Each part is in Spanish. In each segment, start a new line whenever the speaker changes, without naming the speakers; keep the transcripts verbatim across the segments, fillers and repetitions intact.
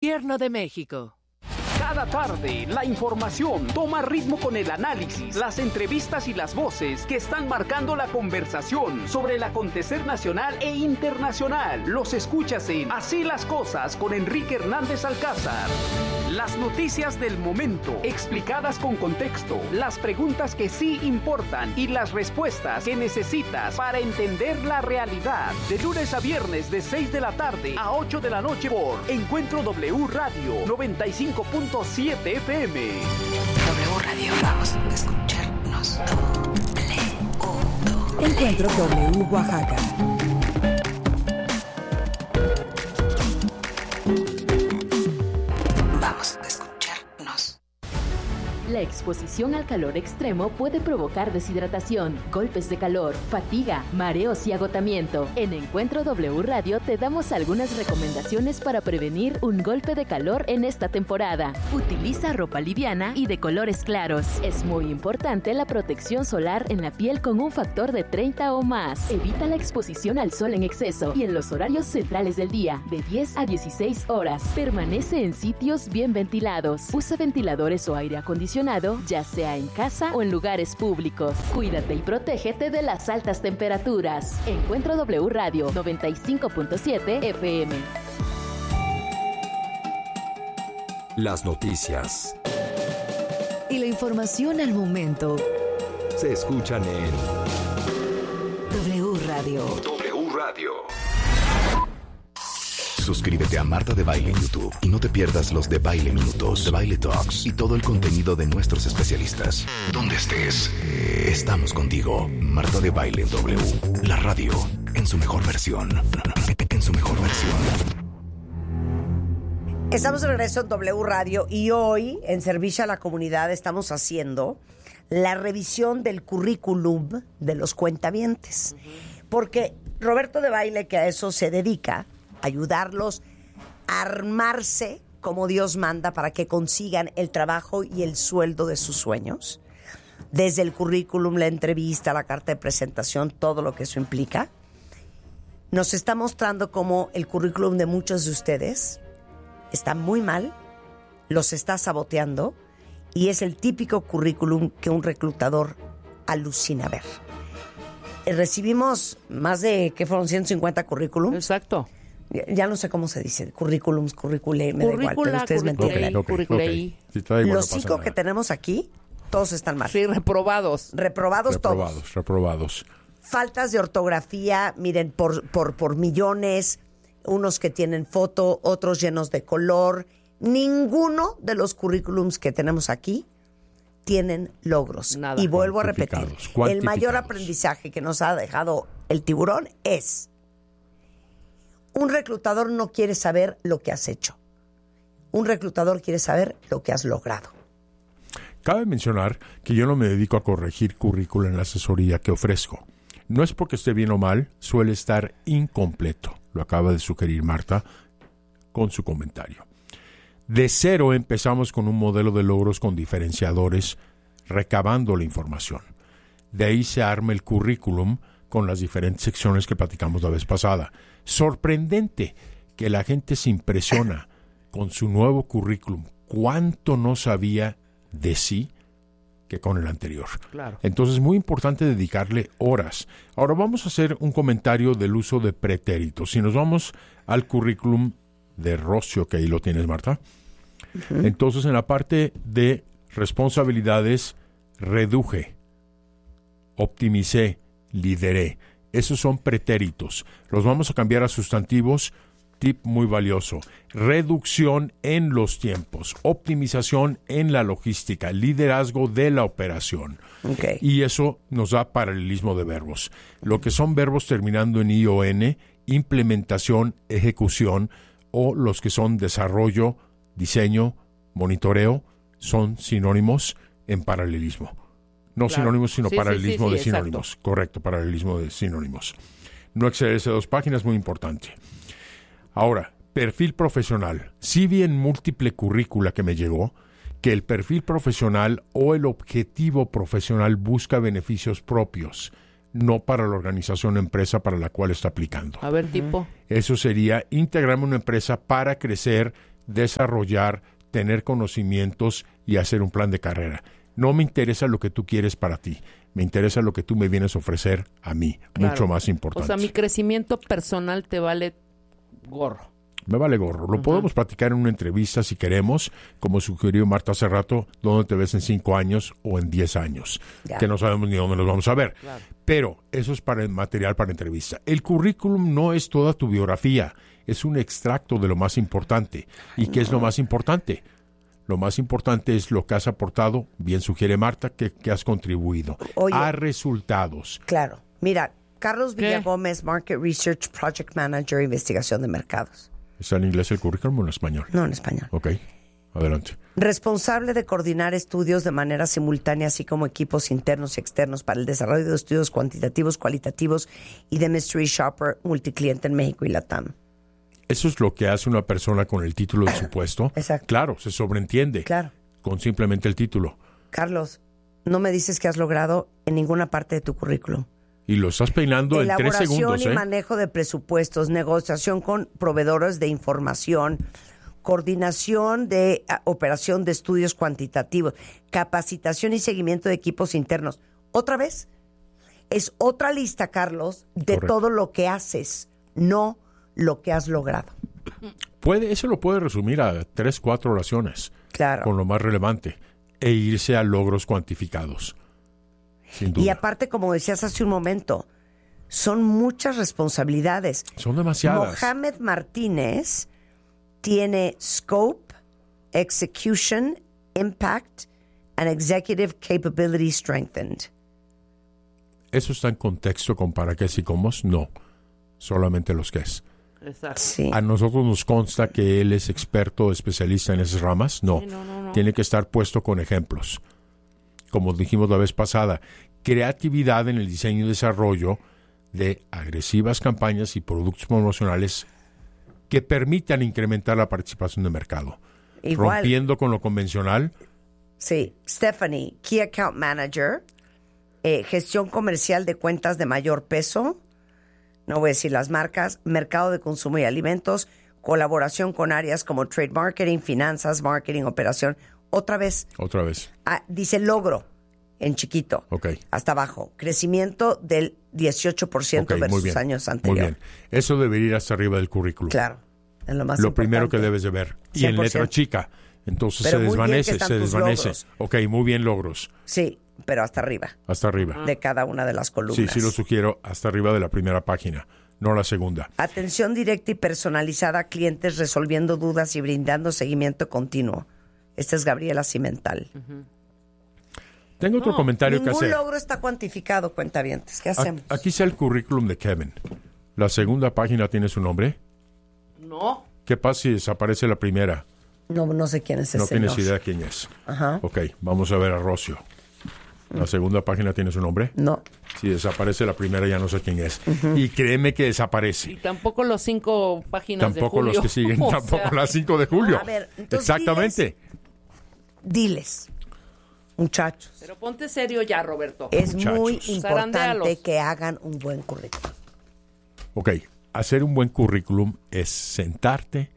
Gobierno de México.
Cada tarde, la información toma ritmo con el análisis, las entrevistas y las voces que están marcando la conversación sobre el acontecer nacional e internacional. Los escuchas en Así las Cosas con Enrique Hernández Alcázar. Las noticias del momento, explicadas con contexto, las preguntas que sí importan y las respuestas que necesitas para entender la realidad. De lunes a viernes de seis de la tarde a ocho de la noche por Encuentro W Radio noventa y cinco punto siete F M.
W Radio, vamos a escucharnos. Doble.
Encuentro W Oaxaca.
Vamos a escucharnos.
La exposición al calor extremo puede provocar deshidratación, golpes de calor, fatiga, mareos y agotamiento. En Encuentro W Radio te damos algunas recomendaciones para prevenir un golpe de calor en esta temporada. Utiliza ropa liviana y de colores claros. Es muy importante la protección solar en la piel con un factor de treinta o más. Evita la exposición al sol en exceso y en los horarios centrales del día, de diez a dieciséis horas. Permanece en sitios bien ventilados. Usa ventiladores o aire acondicionado, ya sea en casa o en lugares públicos. Cuídate y protégete de las altas temperaturas. Encuentro W Radio noventa y cinco punto siete F M.
Las noticias
Y la información al momento
se escuchan en
W Radio.
W Radio. Suscríbete a Marta de Baile en YouTube y no te pierdas los de Baile Minutos, de Baile Talks y todo el contenido de nuestros especialistas. Donde estés, estamos contigo. Marta de Baile en W, la radio en su mejor versión. En su mejor versión.
Estamos de regreso en W Radio y hoy, en Servicio a la Comunidad, estamos haciendo la revisión del currículum de los cuentavientes. Porque Roberto de Baile, que a eso se dedica, ayudarlos a armarse como Dios manda para que consigan el trabajo y el sueldo de sus sueños. Desde el currículum, la entrevista, la carta de presentación, todo lo que eso implica. Nos está mostrando cómo el currículum de muchos de ustedes está muy mal, los está saboteando y es el típico currículum que un reclutador alucina ver. Recibimos más de, ¿qué fueron? ciento cincuenta currículums.
Exacto.
Ya no sé cómo se dice, currículums, currícule, me da igual, pero ustedes me entienden.
Okay, okay.
Sí, igual,
Los
no
cinco
nada.
que tenemos aquí, todos están mal.
Sí, reprobados.
Reprobados,
Reprobados,
todos.
reprobados.
Faltas de ortografía, miren, por, por, por millones, unos que tienen foto, otros llenos de color. Ninguno de los currículums que tenemos aquí tienen logros.
Nada.
Y vuelvo a repetir,
Cuantificados,
el mayor
cuantificados.
aprendizaje que nos ha dejado el tiburón es: un reclutador no quiere saber lo que has hecho. Un reclutador quiere saber lo que has logrado.
Cabe mencionar que yo no me dedico a corregir currícula en la asesoría que ofrezco. No es porque esté bien o mal, suele estar incompleto. Lo acaba de sugerir Marta con su comentario. De cero empezamos con un modelo de logros con diferenciadores, recabando la información. De ahí se arma el currículum con las diferentes secciones que platicamos la vez pasada. Sorprendente que la gente se impresiona con su nuevo currículum, cuánto no sabía de sí que con el anterior.
Claro.
Entonces es muy importante dedicarle horas. Ahora vamos a hacer un comentario del uso de pretéritos. Si nos vamos al currículum de Rocio, que ahí lo tienes, Marta. Uh-huh. Entonces en la parte de responsabilidades, reduje, optimicé, lideré. Esos son pretéritos. Los vamos a cambiar a sustantivos. Tip muy valioso. Reducción en los tiempos, optimización en la logística, liderazgo de la operación.
Okay.
Y eso nos da paralelismo de verbos. Lo que son verbos terminando en I O N, implementación, ejecución, o los que son desarrollo, diseño, monitoreo, son sinónimos en paralelismo. No
claro.
sinónimos, sino
sí,
paralelismo
sí, sí,
de
sí,
sinónimos.
exacto.
Correcto, paralelismo de sinónimos. No excederse de dos páginas, muy importante. Ahora, perfil profesional. Sí vi en múltiple currícula que me llegó que el perfil profesional o el objetivo profesional busca beneficios propios, no para la organización o empresa para la cual está aplicando.
A ver, tipo.
Eso sería integrarme en una empresa para crecer, desarrollar, tener conocimientos y hacer un plan de carrera. No me interesa lo que tú quieres para ti. Me interesa lo que tú me vienes a ofrecer a mí.
Claro.
Mucho más importante.
O sea, mi crecimiento personal te vale gorro.
Me vale gorro. Lo
Ajá.
podemos platicar en una entrevista si queremos, como sugirió Marta hace rato, dónde te ves en cinco años o en diez años,
Ya.
que no sabemos ni dónde nos vamos a ver.
Claro.
Pero eso es para el material para entrevista. El currículum no es toda tu biografía, es un extracto de lo más importante. ¿Y qué es lo más importante? Lo más importante es lo que has aportado, bien sugiere Marta, que, que has contribuido
Oye.
a resultados.
Claro. Mira, Carlos
¿Qué?
Villagómez, Market Research Project Manager, Investigación de Mercados.
¿Está en inglés el currículum o en español?
No, en español.
Ok, adelante.
Responsable de coordinar estudios de manera simultánea, así como equipos internos y externos para el desarrollo de estudios cuantitativos, cualitativos y de Mystery Shopper multicliente en México y Latam.
Eso es lo que hace una persona con el título de su puesto.
Exacto.
Claro, se sobreentiende
Claro.
con simplemente el título.
Carlos, no me dices que has logrado en ninguna parte de tu currículum.
Y lo estás peinando en tres
Elaboración
segundos,
y
¿eh?
manejo de presupuestos, negociación con proveedores de información, coordinación de a, operación de estudios cuantitativos, capacitación y seguimiento de equipos internos. ¿Otra vez? Es otra lista, Carlos, de
Correcto.
todo lo que haces, no lo que has logrado.
Puede, eso lo puede resumir a tres, cuatro oraciones.
Claro.
Con lo más relevante. E irse a logros cuantificados. Sin duda.
Y aparte, como decías hace un momento, son muchas responsabilidades.
Son demasiadas.
Mohamed Martínez tiene Scope, Execution, Impact and Executive Capability Strengthened.
¿Eso está en contexto con para qué y cómo? No. Solamente los que es.
Exacto.
Sí.
¿A nosotros nos consta que él es experto, especialista en esas ramas? No.
Sí, no, no, no.
Tiene que estar puesto con ejemplos. Como dijimos la vez pasada, creatividad en el diseño y desarrollo de agresivas campañas y productos promocionales que permitan incrementar la participación de mercado.
Igual.
Rompiendo con lo convencional.
Sí. Stephanie, Key Account Manager, eh, gestión comercial de cuentas de mayor peso, no voy a decir las marcas, mercado de consumo y alimentos, colaboración con áreas como trade marketing, finanzas, marketing, operación. Otra vez,
Otra vez.
ah, dice logro en chiquito,
Ok.
hasta abajo. Crecimiento del dieciocho por ciento
Ok, muy
versus
bien.
años
Muy
anteriores.
bien. Eso debería ir hasta arriba del currículum.
Claro, es lo más
Lo
importante.
primero que debes de ver. Y
cien
en
por
letra
ciento.
chica. Entonces
Pero
se
muy bien que
desvanece,
están
se
tus
desvanece.
logros.
Ok, muy bien logros.
Sí, pero hasta arriba
Hasta arriba.
de cada una de las columnas.
Sí, sí lo sugiero hasta arriba de la primera página, no la segunda.
Atención directa y personalizada a clientes resolviendo dudas y brindando seguimiento continuo. Esta es Gabriela Cimental.
Tengo otro comentario que
Ningún
hacer.
logro está cuantificado, cuentavientes. ¿Qué
A-
hacemos?
Aquí está el currículum de Kevin. La segunda página tiene su nombre.
No.
¿Qué pasa si desaparece la primera?
No, no sé quién es ese
No tienes
señor.
idea quién es.
Ajá.
Ok, vamos a ver a Rocio. La segunda página tiene su nombre.
No.
Si desaparece la primera ya no sé quién es. Y créeme que
Y
desaparece.
tampoco los cinco páginas de
Tampoco
julio.
los que siguen,
O
tampoco
sea,
las cinco de julio.
A ver, entonces
Exactamente.
Diles, muchachos,
Pero ponte serio ya, Roberto.
es muy
Muchachos.
importante
Zarandealos.
que hagan un buen currículum.
Ok, hacer un buen currículum es sentarte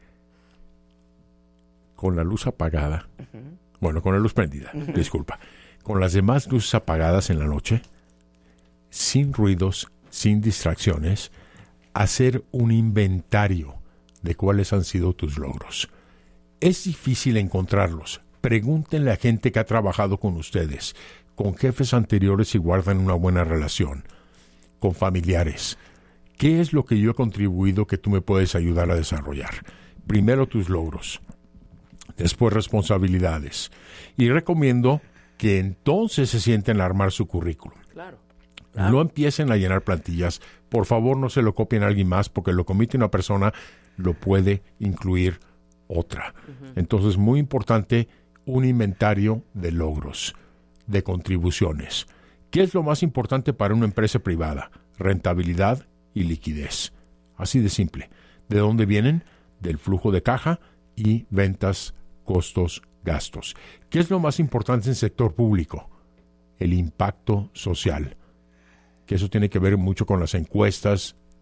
con la luz apagada. Bueno, con la luz prendida, disculpa. Con las demás luces apagadas en la noche, sin ruidos, sin distracciones, hacer un inventario de cuáles han sido tus logros. Es difícil encontrarlos. Pregúntenle a gente que ha trabajado con ustedes, con jefes anteriores y guardan una buena relación, con familiares. ¿Qué es lo que yo he contribuido que tú me puedes ayudar a desarrollar? Primero tus logros, después responsabilidades. Y recomiendo que entonces se sienten a armar su currículum.
Claro.
No empiecen a llenar plantillas. Por favor, no se lo copien a alguien más, porque lo que omite una persona, lo puede incluir otra. Entonces, muy importante, un inventario de logros, de contribuciones. ¿Qué es lo más importante para una empresa privada? Rentabilidad y liquidez. Así de simple. ¿De dónde vienen? Del flujo de caja y ventas, costos, gastos. ¿Qué es lo más importante en el sector público? El impacto social. Que eso tiene que ver mucho con las encuestas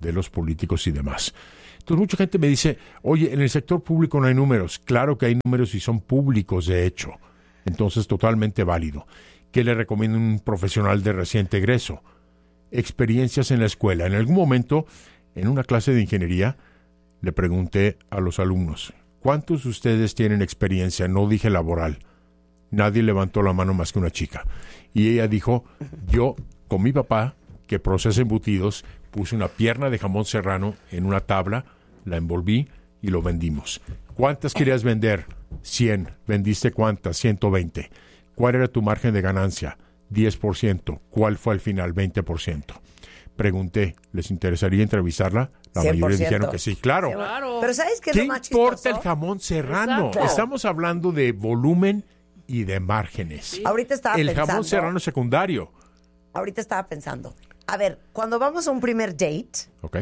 de los políticos y demás. Entonces mucha gente me dice, oye, en el sector público no hay números. Claro que hay números y son públicos de hecho. Entonces totalmente válido. ¿Qué le recomiendo a un profesional de reciente egreso? Experiencias en la escuela. En algún momento, en una clase de ingeniería, le pregunté a los alumnos, ¿cuántos de ustedes tienen experiencia? No dije laboral. Nadie levantó la mano más que una chica. Y ella dijo, yo con mi papá, que procesa embutidos, puse una pierna de jamón serrano en una tabla, la envolví y lo vendimos. ¿Cuántas querías vender? cien. ¿Vendiste cuántas? ciento veinte. ¿Cuál era tu margen de ganancia? diez por ciento. ¿Cuál fue al final? veinte por ciento. Pregunté, ¿les interesaría entrevistarla? La
cien por ciento.
mayoría dijeron que sí, claro.
Claro.
Pero ¿sabes qué es
¿Qué
lo más
importa
chistoso?
el jamón serrano?
Exacto.
Estamos hablando de volumen y de márgenes.
Ahorita estaba
El
pensando.
jamón serrano es secundario.
Ahorita estaba pensando. A ver, cuando vamos a un primer date,
¿Ok?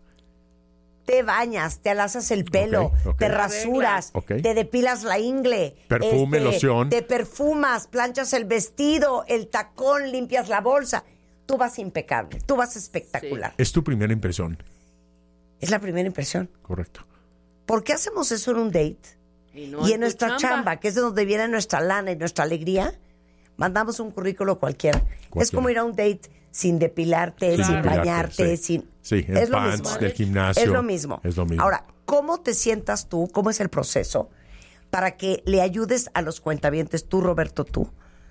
te bañas, te alasas el pelo,
Ok, ok.
te rasuras,
Ok.
te depilas la ingle,
Perfume, loción.
te perfumas, planchas el vestido, el tacón, limpias la bolsa. Tú vas impecable, tú vas espectacular.
Es tu primera impresión.
Es la primera impresión.
Correcto.
¿Por qué hacemos eso en un date?
Y, no
y
en
en
tu
nuestra chamba. que es de donde viene nuestra lana y nuestra alegría, mandamos un currículo cualquiera.
Cualquiera.
Es como ir a un date sin depilarte,
Sin
sin
depilarte,
bañarte,
sí.
sin...
Sí, en
es lo
pants
mismo.
del gimnasio.
Es lo mismo.
Es lo mismo.
Ahora, ¿cómo te sientas tú? ¿Cómo es el proceso? Para que le ayudes a los cuentavientes, tú, Roberto, tú,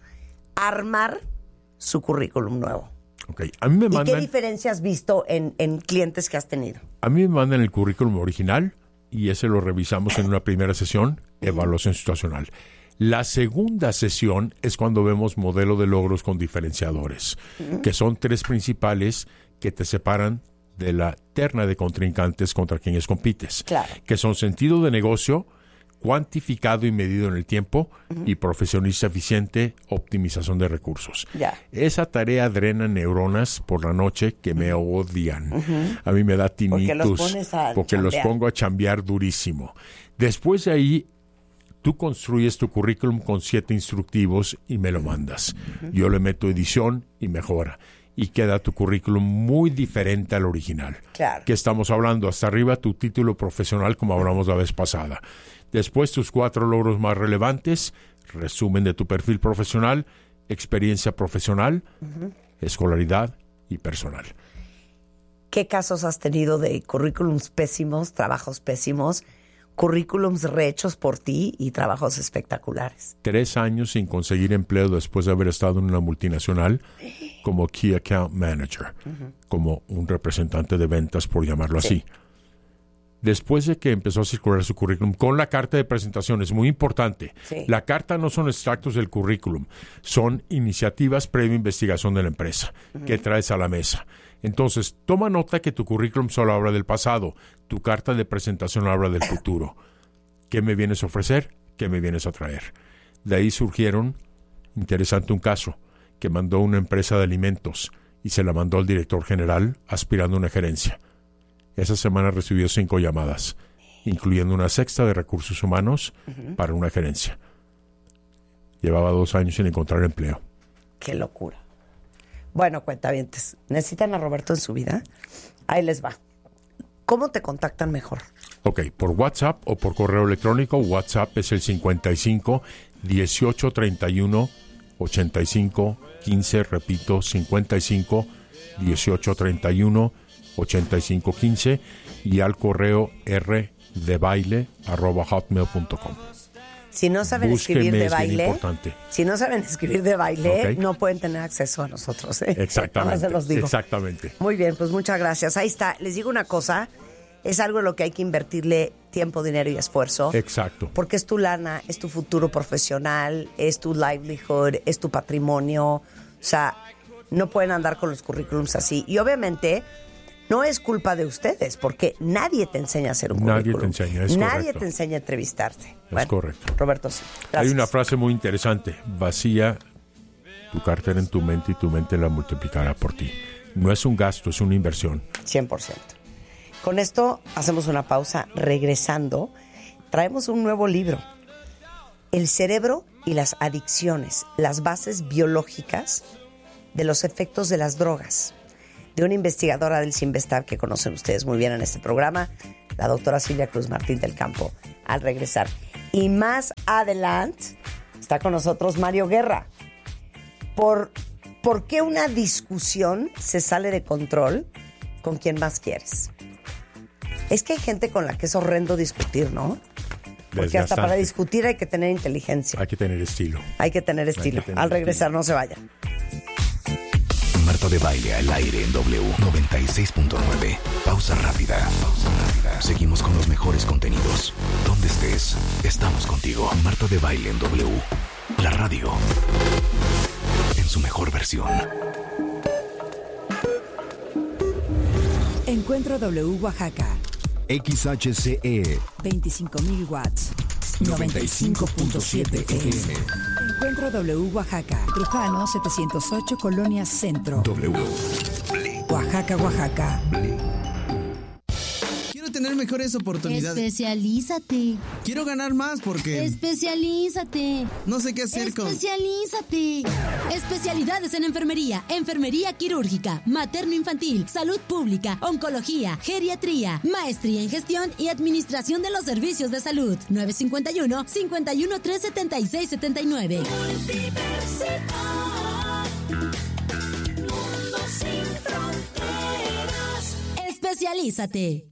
a armar su currículum nuevo.
Ok. A mí me
¿Y qué
mandan,
diferencia has visto en, en clientes que has tenido?
a mí me mandan el currículum original y ese lo revisamos en una primera sesión, evaluación situacional. La segunda sesión es cuando vemos modelo de logros con diferenciadores, que son tres principales que te separan de la terna de contrincantes contra quienes compites,
Claro.
que son sentido de negocio, cuantificado y medido en el tiempo, y profesionista eficiente, optimización de recursos.
Ya.
Esa tarea drena neuronas por la noche que me odian. A mí me da tinnitus.
Porque los pones a
porque los
chambear.
pongo a chambear durísimo. Después de ahí, tú construyes tu currículum con siete instructivos y me lo mandas. Yo le meto edición y mejora. Y queda tu currículum muy diferente al original.
Claro.
Que estamos hablando hasta arriba tu título profesional, como hablamos la vez pasada. Después tus cuatro logros más relevantes, resumen de tu perfil profesional, experiencia profesional, escolaridad y personal.
¿Qué casos has tenido de currículums pésimos, trabajos pésimos, currículums rehechos por ti y trabajos espectaculares?
Tres años sin conseguir empleo después de haber estado en una multinacional como Key Account Manager, como un representante de ventas, por llamarlo
Sí.
así. Después de que empezó a circular su currículum con la carta de presentación, es muy importante.
Sí.
La carta no son extractos del currículum, son iniciativas previa investigación de la empresa que traes a la mesa. Entonces, toma nota que tu currículum solo habla del pasado, tu carta de presentación habla del futuro. ¿Qué me vienes a ofrecer? ¿Qué me vienes a traer? De ahí surgieron, interesante un caso, que mandó una empresa de alimentos y se la mandó al director general aspirando a una gerencia. Esa semana recibió cinco llamadas, incluyendo una sexta de recursos humanos para una gerencia. Llevaba dos años sin encontrar empleo.
¡Qué locura! Bueno, cuentavientes, ¿necesitan a Roberto en su vida? Ahí les va. ¿Cómo te contactan mejor?
Ok, por WhatsApp o por correo electrónico. WhatsApp es el cincuenta y cinco, dieciocho, treinta y uno, ochenta y cinco, quince, repito, cincuenta y cinco, dieciocho, treinta y uno, ochenta y cinco, quince, y al correo r de baile arroba hotmail punto com.
Si no saben
Búsquenme,
escribir de
es bien
baile,
importante.
si no saben escribir de baile,
Ok.
no pueden tener acceso a nosotros. ¿eh? Nada más
Exactamente.
se los digo.
Exactamente.
Muy bien, pues muchas gracias. Ahí está. Les digo una cosa, es algo en lo que hay que invertirle tiempo, dinero y esfuerzo.
Exacto.
Porque es tu lana, es tu futuro profesional, es tu livelihood, es tu patrimonio. O sea, no pueden andar con los currículums así. Y obviamente no es culpa de ustedes, porque nadie te enseña a hacer un
Nadie
currículum.
te enseña, es
Nadie
correcto.
te enseña a entrevistarte.
Es correcto.
Roberto, sí.
Hay
Gracias.
una frase muy interesante. Vacía tu cartera en tu mente y tu mente la multiplicará por ti. No es un gasto, es una inversión.
cien por ciento. Con esto hacemos una pausa. Regresando, traemos un nuevo libro. El cerebro y las adicciones, las bases biológicas de los efectos de las drogas. de una investigadora del CIMBESTAB que conocen ustedes muy bien en este programa, la doctora Silvia Cruz Martín del Campo, al regresar. Y más adelante está con nosotros Mario Guerra. Por, ¿Por qué una discusión se sale de control con quien más quieres? Es que hay gente con la que es horrendo discutir, ¿no? Porque hasta para discutir hay que tener inteligencia.
Hay que tener estilo.
Hay que tener estilo. Que tener Al regresar, estilo. No se vayan.
Marta de Baile al aire en W noventa y seis punto nueve. Pausa rápida. Pausa rápida. Seguimos con los mejores contenidos. Donde estés, estamos contigo. Marta de Baile en W. La radio. En su mejor versión.
Encuentro W Oaxaca.
X H C E
veinticinco mil watts.
noventa y cinco punto siete F M.
Encuentro W Oaxaca. Trujano setecientos ocho, Colonia Centro.
W.
Oaxaca, Oaxaca.
Quiero tener mejores oportunidades.
Especialízate.
Quiero ganar más porque...
Especialízate.
No sé qué hacer con...
Especialízate. Especialidades en enfermería, enfermería quirúrgica, materno-infantil, salud pública, oncología, geriatría, maestría en gestión y administración de los servicios de salud. nueve cinco uno, cinco uno tres, siete seis siete nueve.
Universidad. Mundo sin fronteras.
Especialízate.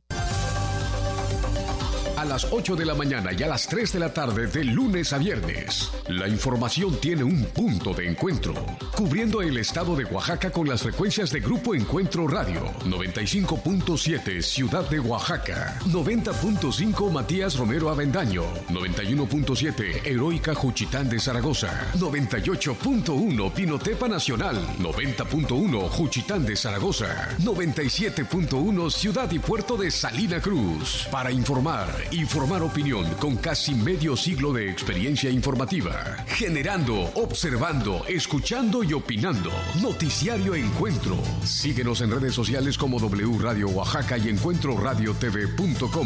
A las ocho de la mañana y a las tres de la tarde de lunes a viernes. La información tiene un punto de encuentro, cubriendo el estado de Oaxaca con las frecuencias de Grupo Encuentro Radio, noventa y cinco punto siete Ciudad de Oaxaca, noventa punto cinco Matías Romero Avendaño, noventa y uno punto siete Heroica Juchitán de Zaragoza, noventa y ocho punto uno Pinotepa Nacional, noventa punto uno Juchitán de Zaragoza, noventa y siete punto uno Ciudad y Puerto de Salina Cruz. Para informar y formar opinión con casi medio siglo de experiencia informativa, generando, observando, escuchando y opinando. Noticiario Encuentro. Síguenos en redes sociales como W Radio Oaxaca y encuentro radio t v punto com.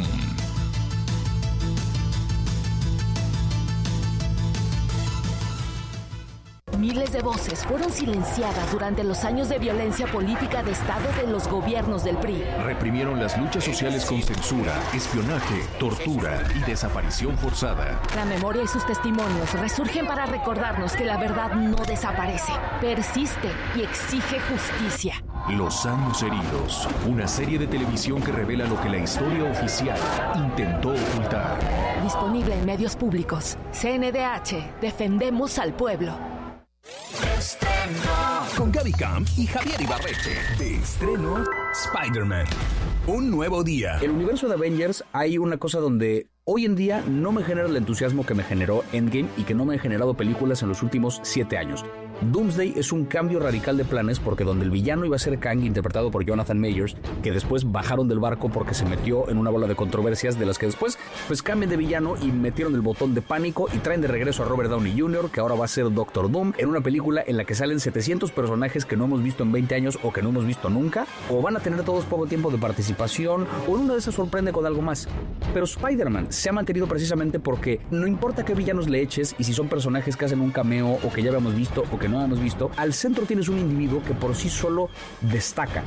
Miles de voces fueron silenciadas durante los años de violencia política de Estado de los gobiernos del P R I.
Reprimieron las luchas sociales con censura, espionaje, tortura y desaparición forzada.
La memoria y sus testimonios resurgen para recordarnos que la verdad no desaparece, persiste y exige justicia.
Los años heridos, una serie de televisión que revela lo que la historia oficial intentó ocultar.
Disponible en medios públicos. C N D H, defendemos al pueblo.
Estreno. Con Gaby Camp y Javier Ibarreche. De estreno, Spider-Man. Un nuevo día.
En el universo de Avengers hay una cosa donde hoy en día no me genera el entusiasmo que me generó Endgame y que no me han generado películas en los últimos siete años. Doomsday es un cambio radical de planes porque donde el villano iba a ser Kang, interpretado por Jonathan Majors, que después bajaron del barco porque se metió en una bola de controversias de las que después pues cambian de villano y metieron el botón de pánico y traen de regreso a Robert Downey junior, que ahora va a ser Doctor Doom, en una película en la que salen setecientos personajes que no hemos visto en veinte años o que no hemos visto nunca, o van a tener todos poco tiempo de participación, o en una de esas sorprende con algo más. Pero Spider-Man se ha mantenido precisamente porque no importa qué villanos le eches y si son personajes que hacen un cameo o que ya habíamos visto o que no habíamos visto, al centro tienes un individuo que por sí solo destaca.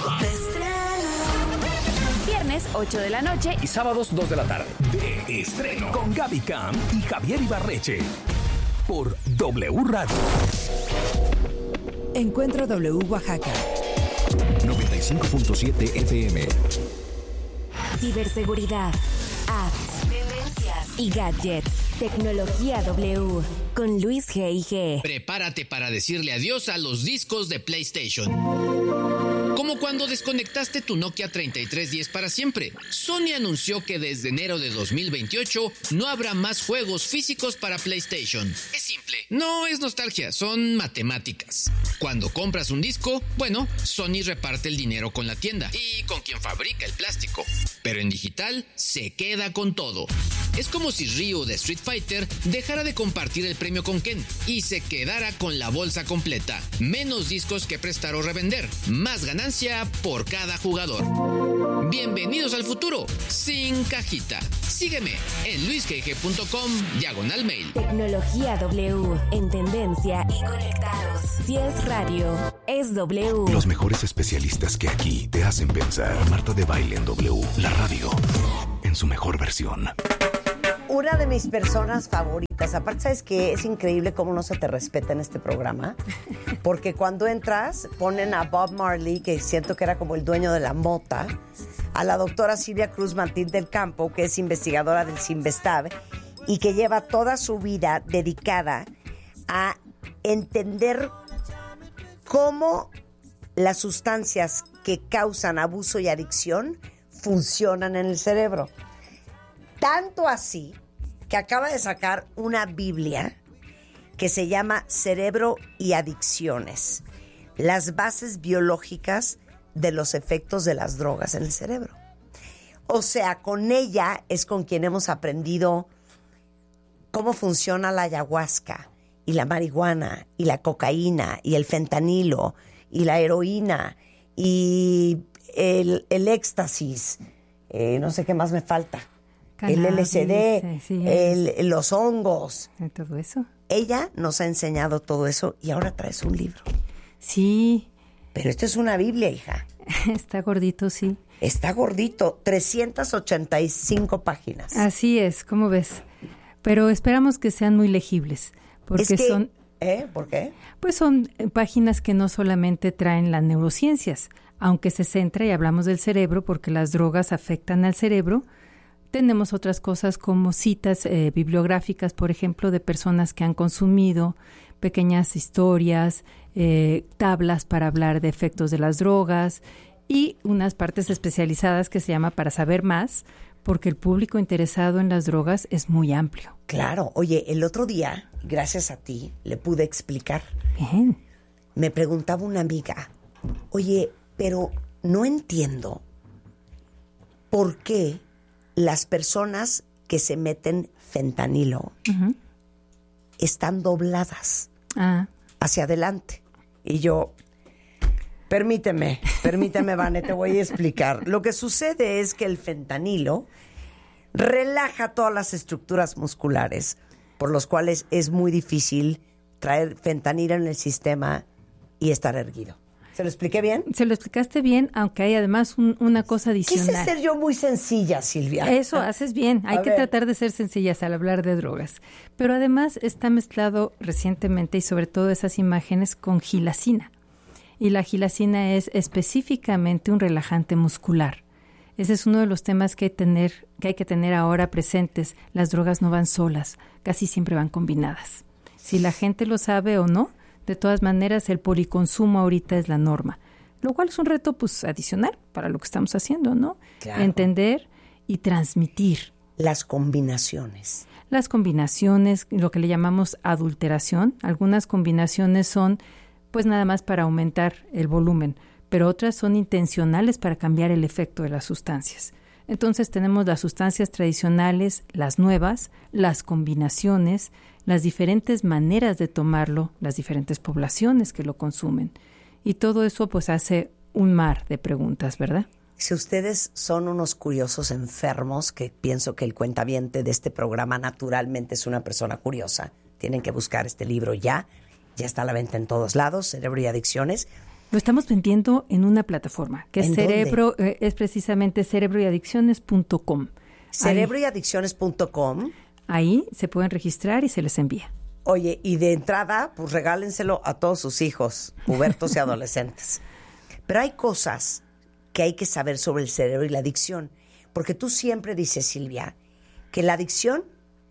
Viernes ocho de la noche
y sábados dos de la tarde.
De estreno con Gaby Camp y Javier Ibarreche por W Radio.
Encuentro W Oaxaca.
noventa y cinco punto siete F M.
Ciberseguridad, apps, tendencias y gadgets. Tecnología W con Luis G I G.
Prepárate para decirle adiós a los discos de PlayStation. Como cuando desconectaste tu Nokia treinta y tres diez para siempre. Sony anunció que desde enero de dos mil veintiocho no habrá más juegos físicos para PlayStation. Es simple, no es nostalgia, son matemáticas. Cuando compras un disco, bueno, Sony reparte el dinero con la tienda y con quien fabrica el plástico. Pero en digital se queda con todo. Es como si Ryu de Street Fighter dejara de compartir el premio con Ken y se quedara con la bolsa completa. Menos discos que prestar o revender, más ganancia por cada jugador. Bienvenidos al futuro, sin cajita, Sígueme en luisgg.com diagonal mail.
Tecnología W, en tendencia y conectados. Si es radio, es W.
Los mejores especialistas que aquí te hacen pensar. Marta de Baile en W, la radio en su mejor versión.
Una de mis personas favoritas, aparte, ¿sabes qué? Es increíble cómo no se te respeta en este programa, porque cuando entras ponen a Bob Marley, que siento que era como el dueño de la mota, a la doctora Silvia Cruz Martín del Campo, que es investigadora del CINVESTAB y que lleva toda su vida dedicada a entender cómo las sustancias que causan abuso y adicción funcionan en el cerebro. Tanto así que acaba de sacar una Biblia que se llama Cerebro y Adicciones, las bases biológicas de los efectos de las drogas en el cerebro. O sea, con ella es con quien hemos aprendido cómo funciona la ayahuasca y la marihuana y la cocaína y el fentanilo y la heroína y el, el éxtasis, eh, no sé qué más me falta. El L S D, sí, el, los hongos.
Todo eso.
Ella nos ha enseñado todo eso y ahora traes un libro.
Sí.
Pero esto es una Biblia, hija.
Está gordito, sí.
Está gordito, trescientas ochenta y cinco páginas.
Así es, ¿cómo ves? Pero esperamos que sean muy legibles. Porque
es que,
son...
¿Eh? ¿Por qué?
Pues son páginas que no solamente traen las neurociencias, aunque se centra y hablamos del cerebro porque las drogas afectan al cerebro. Tenemos otras cosas como citas eh, bibliográficas, por ejemplo, de personas que han consumido, pequeñas historias, eh, tablas para hablar de efectos de las drogas y unas partes especializadas que se llama Para Saber Más, porque el público interesado en las drogas es muy amplio.
Claro. Oye, el otro día, gracias a ti, le pude explicar.
Bien.
Me preguntaba una amiga, oye, pero no entiendo por qué las personas que se meten fentanilo uh-huh. están dobladas
ah.
hacia adelante. Y yo, permíteme, permíteme, Vane, te voy a explicar. Lo que sucede es que el fentanilo relaja todas las estructuras musculares, por los cuales es muy difícil traer fentanilo en el sistema y estar erguido. ¿Se lo expliqué bien?
Se lo explicaste bien, aunque hay además un, una cosa adicional.
Quise ser yo muy sencilla, Silvia.
Eso, haces bien. Hay a que ver. tratar de ser sencillas al hablar de drogas. Pero además está mezclado recientemente, y sobre todo esas imágenes, con gilacina. Y la gilacina es específicamente un relajante muscular. Ese es uno de los temas que hay, tener, que hay que tener ahora presentes. Las drogas no van solas, casi siempre van combinadas. Si la gente lo sabe o no, de todas maneras, el policonsumo ahorita es la norma, lo cual es un reto pues adicional para lo que estamos haciendo, ¿no?
Claro.
Entender y transmitir.
Las combinaciones.
Las combinaciones, lo que le llamamos adulteración. Algunas combinaciones son pues nada más para aumentar el volumen, pero otras son intencionales para cambiar el efecto de las sustancias. Entonces tenemos las sustancias tradicionales, las nuevas, las combinaciones, las diferentes maneras de tomarlo, las diferentes poblaciones que lo consumen. Y todo eso pues hace un mar de preguntas, ¿verdad?
Si ustedes son unos curiosos enfermos, que pienso que el cuentaviente de este programa naturalmente es una persona curiosa, tienen que buscar este libro ya. Ya está a la venta en todos lados, Cerebro y Adicciones.
Lo estamos vendiendo en una plataforma, que es cerebro, eh, es precisamente cerebro y adicciones punto com.
cerebro y adicciones punto com.
Ahí se pueden registrar y se les envía.
Oye, y de entrada, pues regálenselo a todos sus hijos, pubertos y adolescentes. Pero hay cosas que hay que saber sobre el cerebro y la adicción. Porque tú siempre dices, Silvia, que la adicción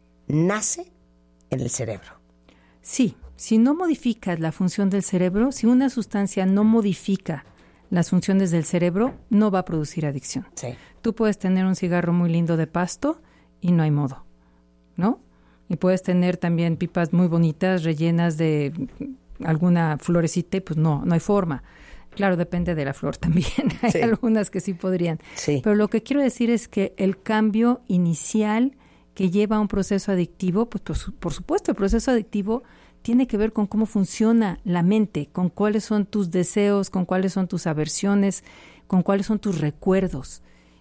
nace en el cerebro.
Sí, si no modificas la función del cerebro, si una sustancia no modifica las funciones del cerebro, no va a producir adicción.
Sí.
Tú puedes tener un cigarro muy lindo de pasto y no hay modo, ¿no? Y puedes tener también pipas muy bonitas rellenas de alguna florecita y pues no, no hay forma. Claro, depende de la flor también. Hay sí. algunas que sí podrían.
Sí.
Pero lo que quiero decir es que el cambio inicial que lleva a un proceso adictivo, pues por, por supuesto, el proceso adictivo tiene que ver con cómo funciona la mente, con cuáles son tus deseos, con cuáles son tus aversiones, con cuáles son tus recuerdos.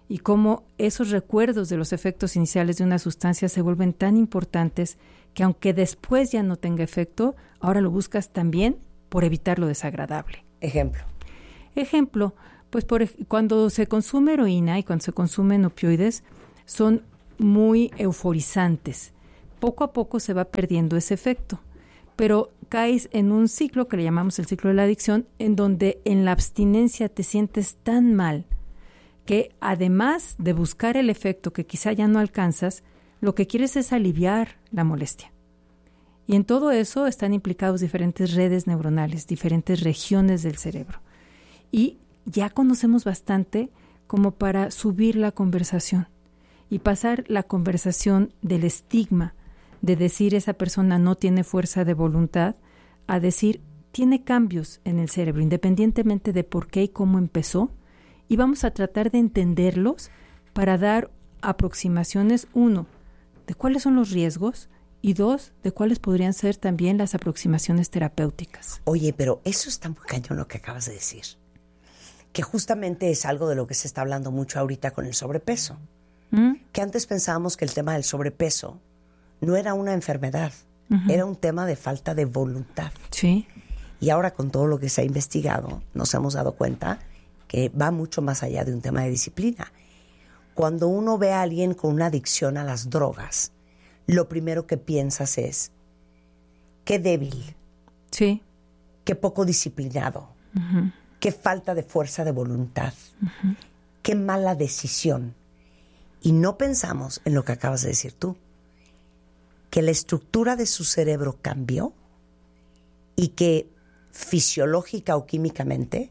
y cómo esos recuerdos de los efectos iniciales de una sustancia se vuelven tan importantes que aunque después ya no tenga efecto, ahora lo buscas también por evitar lo desagradable.
Ejemplo.
Ejemplo, pues por, cuando se consume heroína y cuando se consumen opioides, son muy euforizantes. Poco a poco se va perdiendo ese efecto, pero caes en un ciclo que le llamamos el ciclo de la adicción, en donde en la abstinencia te sientes tan mal que además de buscar el efecto que quizá ya no alcanzas, lo que quieres es aliviar la molestia. Y en todo eso están implicados diferentes redes neuronales, diferentes regiones del cerebro. Y ya conocemos bastante como para subir la conversación y pasar la conversación del estigma de decir esa persona no tiene fuerza de voluntad a decir tiene cambios en el cerebro, independientemente de por qué y cómo empezó, y vamos a tratar de entenderlos para dar aproximaciones, uno, de cuáles son los riesgos, y dos, de cuáles podrían ser también las aproximaciones terapéuticas.
Oye, pero eso está muy cañón lo que acabas de decir, que justamente es algo de lo que se está hablando mucho ahorita con el sobrepeso. ¿Mm? Que antes pensábamos que el tema del sobrepeso no era una enfermedad, uh-huh. era un tema de falta de voluntad.
Sí.
Y ahora con todo lo que se ha investigado, nos hemos dado cuenta que va mucho más allá de un tema de disciplina. Cuando uno ve a alguien con una adicción a las drogas, lo primero que piensas es, qué débil,
sí,
qué poco disciplinado,
uh-huh.
qué falta de fuerza de voluntad,
uh-huh.
qué mala decisión. Y no pensamos en lo que acabas de decir tú, que la estructura de su cerebro cambió y que fisiológica o químicamente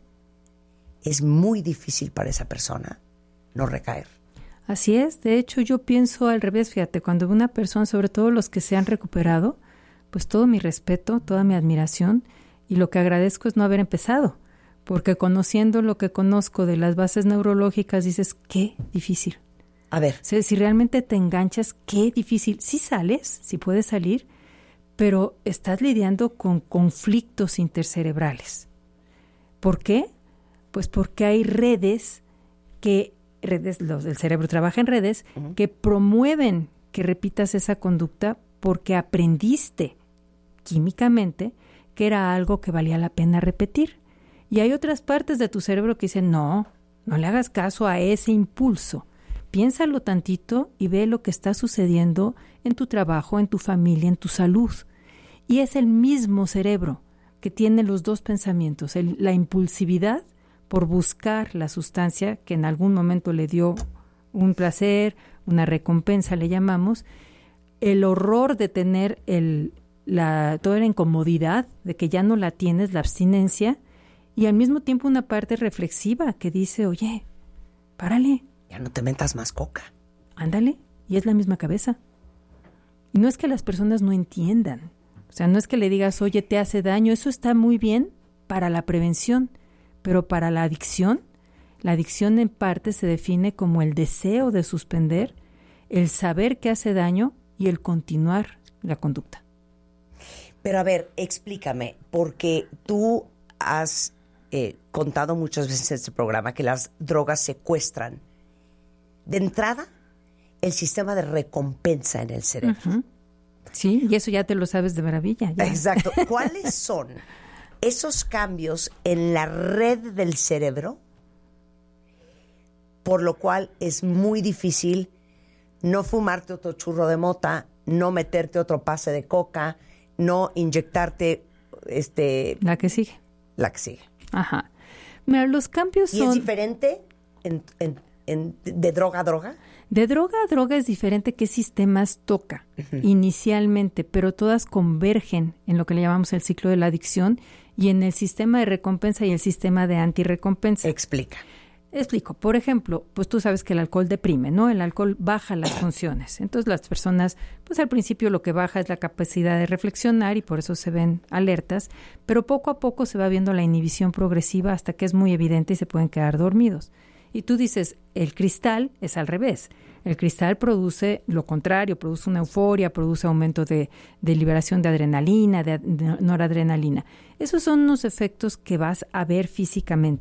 es muy difícil para esa persona no recaer.
Así es, de hecho yo pienso al revés, fíjate, cuando una persona, sobre todo los que se han recuperado, pues todo mi respeto, toda mi admiración, y lo que agradezco es no haber empezado, porque conociendo lo que conozco de las bases neurológicas dices, qué difícil.
A ver.
O sea, si realmente te enganchas, qué difícil. Sí sales, sí puedes salir, pero estás lidiando con conflictos intercerebrales. ¿Por qué? Pues porque hay redes que, redes, los, el cerebro trabaja en redes, uh-huh. que promueven que repitas esa conducta porque aprendiste químicamente que era algo que valía la pena repetir. Y hay otras partes de tu cerebro que dicen, no, no le hagas caso a ese impulso. Piénsalo tantito y ve lo que está sucediendo en tu trabajo, en tu familia, en tu salud. Y es el mismo cerebro que tiene los dos pensamientos, el, la impulsividad por buscar la sustancia que en algún momento le dio un placer, una recompensa le llamamos, el horror de tener el, la, toda la incomodidad de que ya no la tienes, la abstinencia, y al mismo tiempo una parte reflexiva que dice, oye, párale.
Ya no te metas más coca.
Ándale, y es la misma cabeza. Y no es que las personas no entiendan, o sea, no es que le digas, oye, te hace daño, eso está muy bien para la prevención, pero para la adicción, la adicción en parte se define como el deseo de suspender, el saber que hace daño y el continuar la conducta.
Pero a ver, explícame, porque tú has eh, contado muchas veces en este programa que las drogas secuestran de entrada el sistema de recompensa en el cerebro.
Uh-huh. Sí, y eso ya te lo sabes de maravilla. Ya.
Exacto. ¿Cuáles son esos cambios en la red del cerebro por lo cual es muy difícil no fumarte otro churro de mota, no meterte otro pase de coca, no inyectarte este
la que sigue?
La que sigue.
Ajá. Mira, los cambios
¿Y
son...
es diferente en, en, en, de droga a droga?
De droga a droga es diferente qué sistemas toca uh-huh. inicialmente, pero todas convergen en lo que le llamamos el ciclo de la adicción y en el sistema de recompensa y el sistema de antirrecompensa.
Explica.
Explico. Por ejemplo, pues tú sabes que el alcohol deprime, ¿no? El alcohol baja las funciones. Entonces las personas, pues al principio lo que baja es la capacidad de reflexionar y por eso se ven alertas, pero poco a poco se va viendo la inhibición progresiva hasta que es muy evidente y se pueden quedar dormidos. Y tú dices, el cristal es al revés. El cristal produce lo contrario, produce una euforia, produce aumento de, de liberación de adrenalina, de, de noradrenalina. Esos son unos efectos que vas a ver físicamente.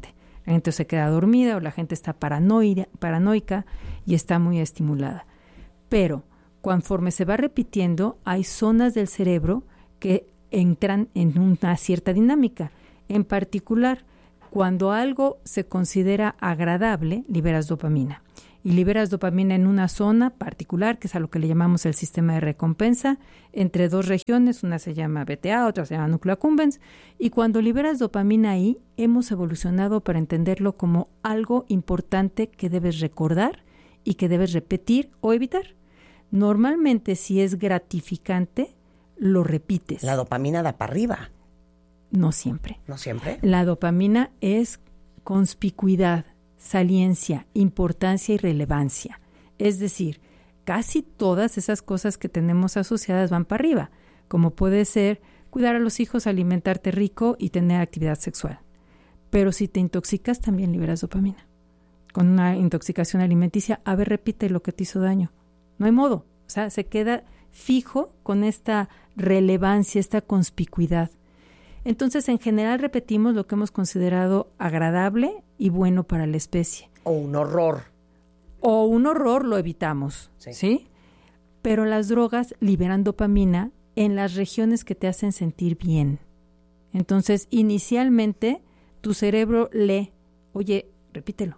La gente se queda dormida o la gente está paranoia, paranoica y está muy estimulada. Pero conforme se va repitiendo, hay zonas del cerebro que entran en una cierta dinámica. En particular, cuando algo se considera agradable, liberas dopamina. Y liberas dopamina en una zona particular, que es a lo que le llamamos el sistema de recompensa, entre dos regiones, una se llama B T A, otra se llama núcleo accumbens, y cuando liberas dopamina ahí, hemos evolucionado para entenderlo como algo importante que debes recordar y que debes repetir o evitar. Normalmente, si es gratificante, lo repites.
La dopamina da para arriba.
No siempre.
¿No siempre?
La dopamina es conspicuidad, saliencia, importancia y relevancia. Es decir, casi todas esas cosas que tenemos asociadas van para arriba, como puede ser cuidar a los hijos, alimentarte rico y tener actividad sexual. Pero si te intoxicas, también liberas dopamina. Con una intoxicación alimenticia, a ver, repite lo que te hizo daño. No hay modo. O sea, se queda fijo con esta relevancia, esta conspicuidad. Entonces, en general, repetimos lo que hemos considerado agradable y bueno para la especie.
O un horror.
O un horror lo evitamos, ¿sí? ¿sí? Pero las drogas liberan dopamina en las regiones que te hacen sentir bien. Entonces, inicialmente, tu cerebro lee, oye, repítelo.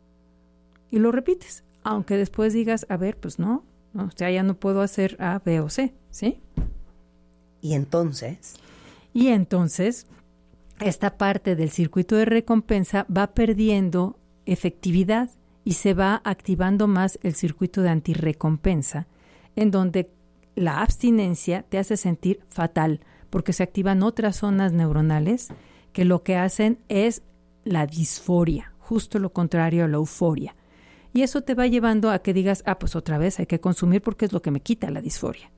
Y lo repites, aunque después digas, a ver, pues no, no, o sea, ya no puedo hacer A, B o C, ¿sí?
Y entonces...
Y entonces, esta parte del circuito de recompensa va perdiendo efectividad y se va activando más el circuito de antirrecompensa, en donde la abstinencia te hace sentir fatal, porque se activan otras zonas neuronales que lo que hacen es la disforia, justo lo contrario a la euforia. Y eso te va llevando a que digas, ah, pues otra vez hay que consumir porque es lo que me quita la disforia.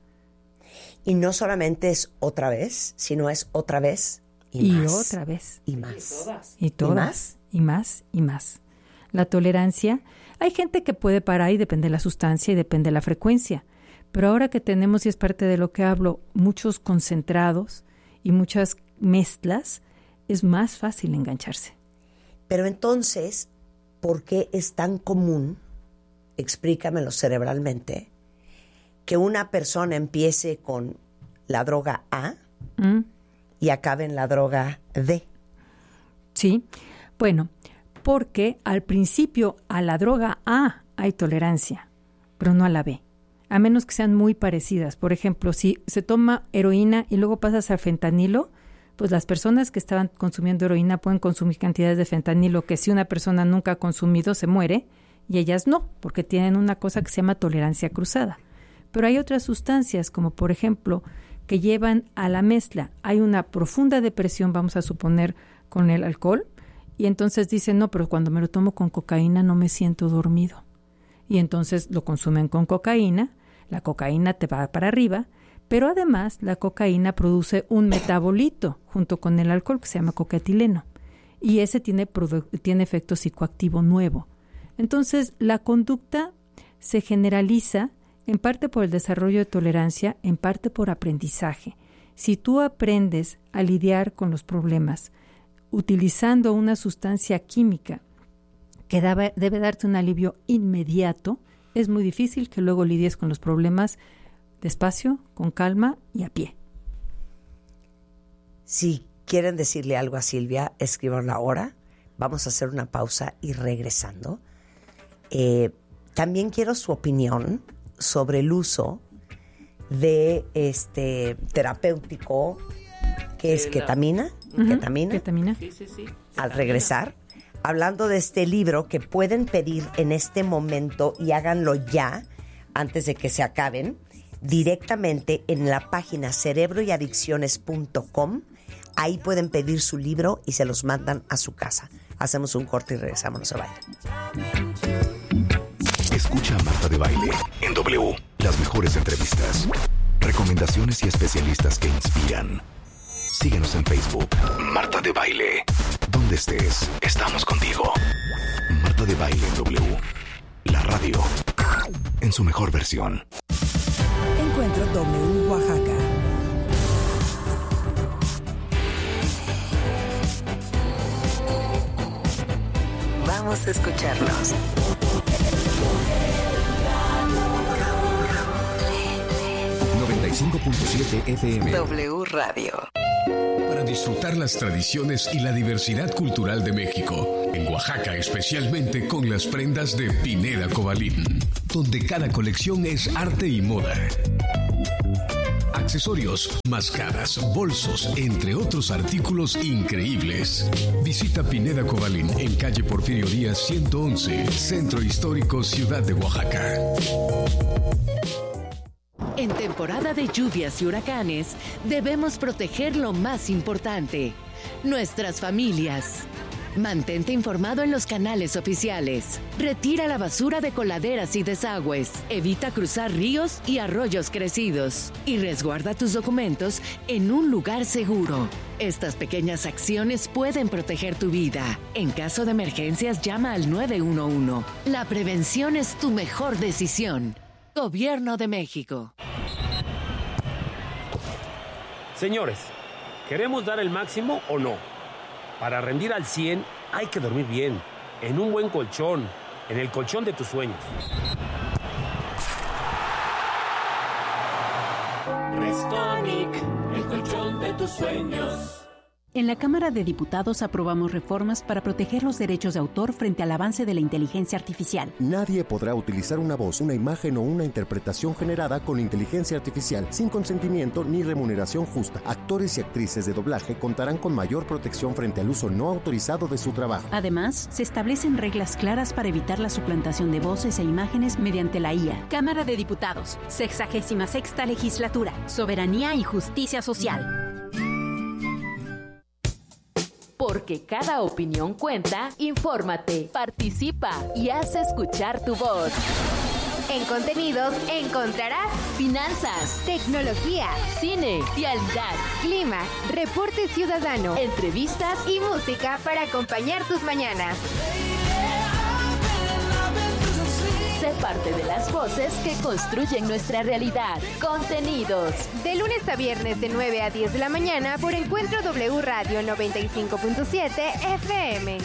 Y no solamente es otra vez, sino es otra vez y,
y
más.
otra vez.
Y más.
Y todas. Y todas. ¿Y más? Y más y más. La tolerancia, hay gente que puede parar y depende de la sustancia y depende de la frecuencia. Pero ahora que tenemos, y es parte de lo que hablo, muchos concentrados y muchas mezclas, es más fácil engancharse.
Pero entonces, ¿por qué es tan común, explícamelo cerebralmente, que una persona empiece con la droga A mm. y acabe en la droga D?
Sí, bueno, porque al principio a la droga A hay tolerancia, pero no a la B, a menos que sean muy parecidas. Por ejemplo, si se toma heroína y luego pasas a fentanilo, pues las personas que estaban consumiendo heroína pueden consumir cantidades de fentanilo que si una persona nunca ha consumido se muere, y ellas no, porque tienen una cosa que se llama tolerancia cruzada. Pero hay otras sustancias, como por ejemplo, que llevan a la mezcla. Hay una profunda depresión, vamos a suponer, con el alcohol, y entonces dicen, no, pero cuando me lo tomo con cocaína no me siento dormido. Y entonces lo consumen con cocaína, la cocaína te va para arriba, pero además la cocaína produce un metabolito junto con el alcohol que se llama cocaetileno, y ese tiene, tiene efecto psicoactivo nuevo. Entonces, la conducta se generaliza en parte por el desarrollo de tolerancia, en parte por aprendizaje. Si tú aprendes a lidiar con los problemas utilizando una sustancia química que debe, debe darte un alivio inmediato, es muy difícil que luego lidies con los problemas despacio, con calma y a pie.
Si quieren decirle algo a Silvia, escríbanlo ahora. Vamos a hacer una pausa y regresando. Eh, también quiero su opinión sobre el uso de este terapéutico que es ketamina, uh-huh. ketamina,
ketamina.
Sí, sí, sí.
Al regresar, hablando de este libro que pueden pedir en este momento y háganlo ya, antes de que se acaben, directamente en la página cerebro y adicciones punto com. Ahí pueden pedir su libro y se los mandan a su casa. Hacemos un corte y regresamos, no se vayan.
Escucha a Marta de Baile en W. Las mejores entrevistas, recomendaciones y especialistas que inspiran. Síguenos en Facebook. Marta de Baile. Donde estés, estamos contigo. Marta de Baile en W. La radio en su mejor versión.
Encuentro W Oaxaca.
Vamos a escucharnos.
noventa y cinco punto siete F M.
W Radio.
Para disfrutar las tradiciones y la diversidad cultural de México, en Oaxaca especialmente con las prendas de Pineda Cobalín, donde cada colección es arte y moda. Accesorios, mascaras, bolsos, entre otros artículos increíbles. Visita Pineda Cobalín en calle Porfirio Díaz ciento once, Centro Histórico, Ciudad de Oaxaca.
En temporada de lluvias y huracanes, debemos proteger lo más importante, nuestras familias. Mantente informado en los canales oficiales. Retira la basura de coladeras y desagües. Evita cruzar ríos y arroyos crecidos. Y resguarda tus documentos en un lugar seguro. Estas pequeñas acciones pueden proteger tu vida. En caso de emergencias, llama al nueve uno uno. La prevención es tu mejor decisión. Gobierno de México.
Señores, ¿queremos dar el máximo o no? Para rendir al cien hay que dormir bien, en un buen colchón, en el colchón de tus sueños.
Restonic, el colchón de tus sueños.
En la Cámara de Diputados aprobamos reformas para proteger los derechos de autor frente al avance de la inteligencia artificial.
Nadie podrá utilizar una voz, una imagen o una interpretación generada con inteligencia artificial sin consentimiento ni remuneración justa. Actores y actrices de doblaje contarán con mayor protección frente al uso no autorizado de su trabajo.
Además, se establecen reglas claras para evitar la suplantación de voces e imágenes mediante la I A.
Cámara de Diputados, sexagésima sexta legislatura, soberanía y justicia social.
Porque cada opinión cuenta, infórmate, participa y haz escuchar tu voz.
En contenidos encontrarás finanzas, tecnología,
cine, vialidad,
clima, reporte ciudadano,
entrevistas
y música para acompañar tus mañanas.
Sé parte de las voces que construyen nuestra realidad. Contenidos.
De lunes a viernes de nueve a diez de la mañana por Encuentro W Radio noventa y cinco punto siete F M.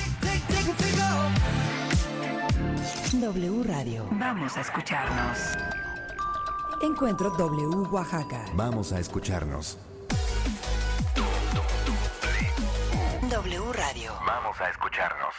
W Radio.
Vamos a escucharnos.
Encuentro W Oaxaca.
Vamos a escucharnos.
W Radio.
Vamos a escucharnos.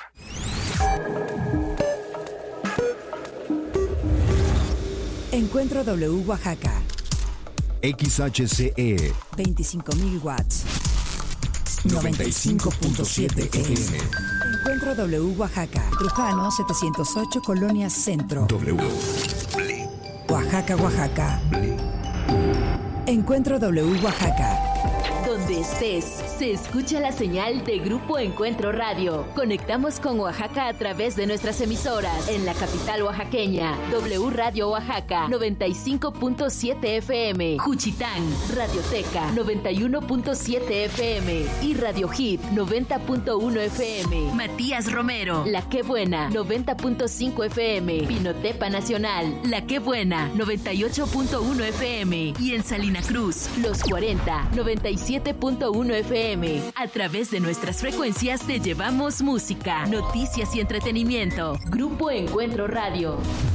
Encuentro W Oaxaca.
X H C E.
veinticinco mil watts. noventa y cinco punto siete F M. Encuentro W Oaxaca. Trujano setecientos ocho, Colonia Centro.
W.
Oaxaca, Oaxaca. Encuentro W Oaxaca.
Donde estés, se escucha la señal de Grupo Encuentro Radio. Conectamos con Oaxaca a través de nuestras emisoras. En la capital oaxaqueña, W Radio Oaxaca, noventa y cinco punto siete F M. Juchitán, Radioteca, noventa y uno punto siete F M. Y Radio Hit, noventa punto uno F M. Matías Romero, La Qué Buena, noventa punto cinco F M. Pinotepa Nacional, La Qué Buena, noventa y ocho punto uno F M. Y en Salina Cruz, Los cuarenta, noventa y siete punto uno F M. A través de nuestras frecuencias te llevamos música, noticias y entretenimiento. Grupo Encuentro Radio.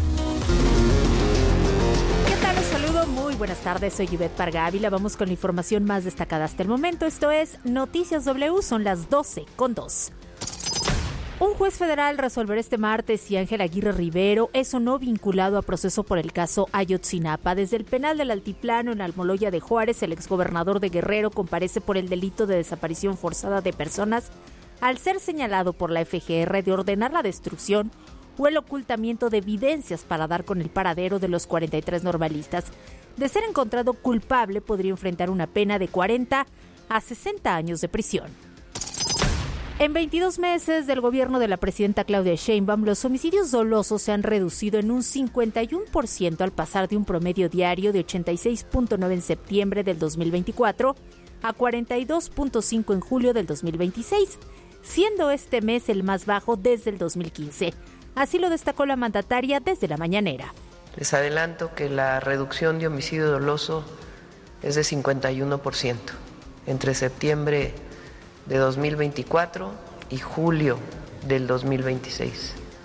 ¿Qué tal? Los saludo, muy buenas tardes, soy Yvette Parga Ávila. Vamos con la información más destacada hasta el momento. Esto es Noticias W, son las doce con dos. Un juez federal resolverá este martes si Ángel Aguirre Rivero es o no vinculado a proceso por el caso Ayotzinapa. Desde el penal del Altiplano en Almoloya de Juárez, el exgobernador de Guerrero comparece por el delito de desaparición forzada de personas al ser señalado por la F G R de ordenar la destrucción o el ocultamiento de evidencias para dar con el paradero de los cuarenta y tres normalistas. De ser encontrado culpable, podría enfrentar una pena de cuarenta a sesenta años de prisión. En veintidós meses del gobierno de la presidenta Claudia Sheinbaum, los homicidios dolosos se han reducido en un cincuenta y uno por ciento al pasar de un promedio diario de ochenta y seis punto nueve en septiembre del dos mil veinticuatro a cuarenta y dos punto cinco en julio del dos mil veintiséis, siendo este mes el más bajo desde el dos mil quince. Así lo destacó la mandataria desde la mañanera.
Les adelanto que la reducción de homicidio doloso es de cincuenta y uno por ciento entre septiembre de dos mil veinticuatro y julio del dos mil veintiséis.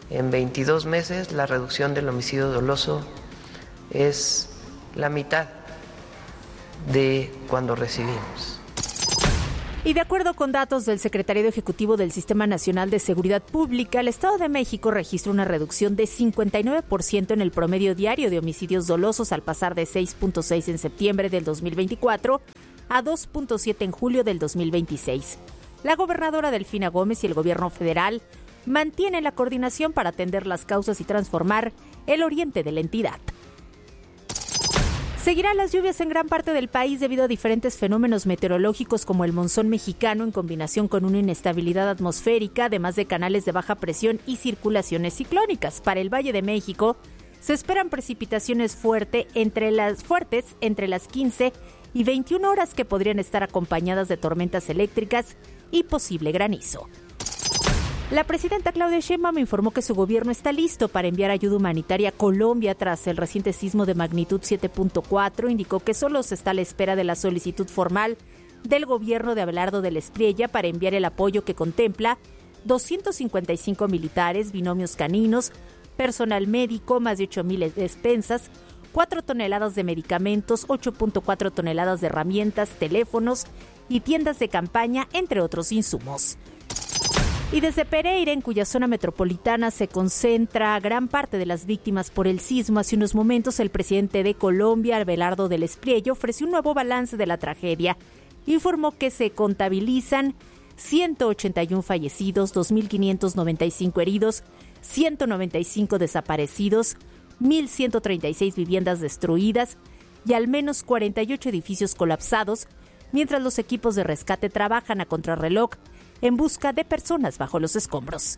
En veintidós meses la reducción del homicidio doloso es la mitad de cuando recibimos.
Y de acuerdo con datos del Secretariado Ejecutivo del Sistema Nacional de Seguridad Pública, el Estado de México registra una reducción de cincuenta y nueve por ciento en el promedio diario de homicidios dolosos al pasar de seis punto seis en septiembre del dos mil veinticuatro a dos punto siete en julio del dos mil veintiséis. La gobernadora Delfina Gómez y el gobierno federal mantienen la coordinación para atender las causas y transformar el oriente de la entidad. Seguirán las lluvias en gran parte del país debido a diferentes fenómenos meteorológicos como el monzón mexicano en combinación con una inestabilidad atmosférica, además de canales de baja presión y circulaciones ciclónicas. Para el Valle de México se esperan precipitaciones fuerte entre las, fuertes entre las quince y veintiuna horas que podrían estar acompañadas de tormentas eléctricas y posible granizo. La presidenta Claudia Sheinbaum informó que su gobierno está listo para enviar ayuda humanitaria a Colombia tras el reciente sismo de magnitud siete punto cuatro. Indicó que solo se está a la espera de la solicitud formal del gobierno de Abelardo del Espriella para enviar el apoyo que contempla doscientos cincuenta y cinco militares, binomios caninos, personal médico, más de ocho mil despensas, cuatro toneladas de medicamentos, ocho punto cuatro toneladas de herramientas, teléfonos y tiendas de campaña, entre otros insumos. Y desde Pereira, en cuya zona metropolitana se concentra gran parte de las víctimas por el sismo, hace unos momentos el presidente de Colombia, Abelardo del Espriella, ofreció un nuevo balance de la tragedia. Informó que se contabilizan ciento ochenta y uno fallecidos, dos mil quinientos noventa y cinco heridos, ciento noventa y cinco desaparecidos, mil ciento treinta y seis viviendas destruidas y al menos cuarenta y ocho edificios colapsados, mientras los equipos de rescate trabajan a contrarreloj en busca de personas bajo los escombros.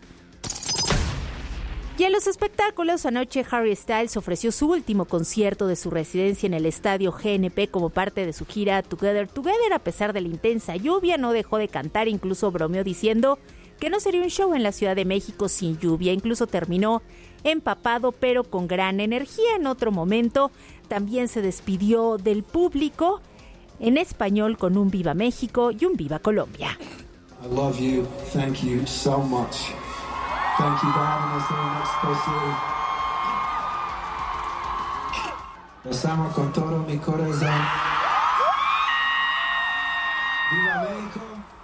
Y en los espectáculos, anoche Harry Styles ofreció su último concierto de su residencia en el estadio G N P como parte de su gira Together Together. A pesar de la intensa lluvia, no dejó de cantar, incluso bromeó diciendo que no sería un show en la Ciudad de México sin lluvia. Incluso terminó empapado, pero con gran energía. En otro momento, también se despidió del público en español con un Viva México y un Viva Colombia.
I love you. Thank you so much. Thank you for having us here in Mexico City. Los amo con todo mi corazón. Viva México.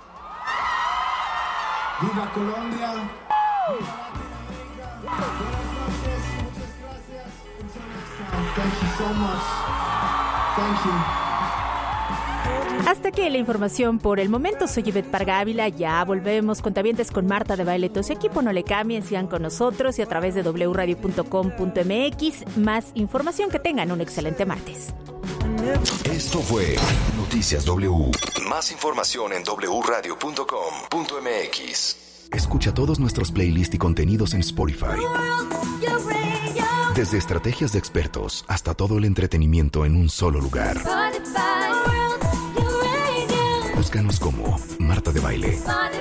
Viva Colombia. Viva Latinoamérica. Buenas noches. Muchas gracias. Until next time. Thank you so much. Thank you.
Hasta aquí la información por el momento. Soy Ivette Parga Ávila. Ya volvemos con Tavientes con Marta de Baile. Todo su equipo, no le cambien, sigan con nosotros y a través de doble u radio punto com punto m x. Más información, que tengan un excelente martes.
Esto fue Noticias W. Más información en doble u radio punto com punto m x. Escucha todos nuestros playlists y contenidos en Spotify. Desde estrategias de expertos hasta todo el entretenimiento en un solo lugar. Búscanos como Marta de Baile.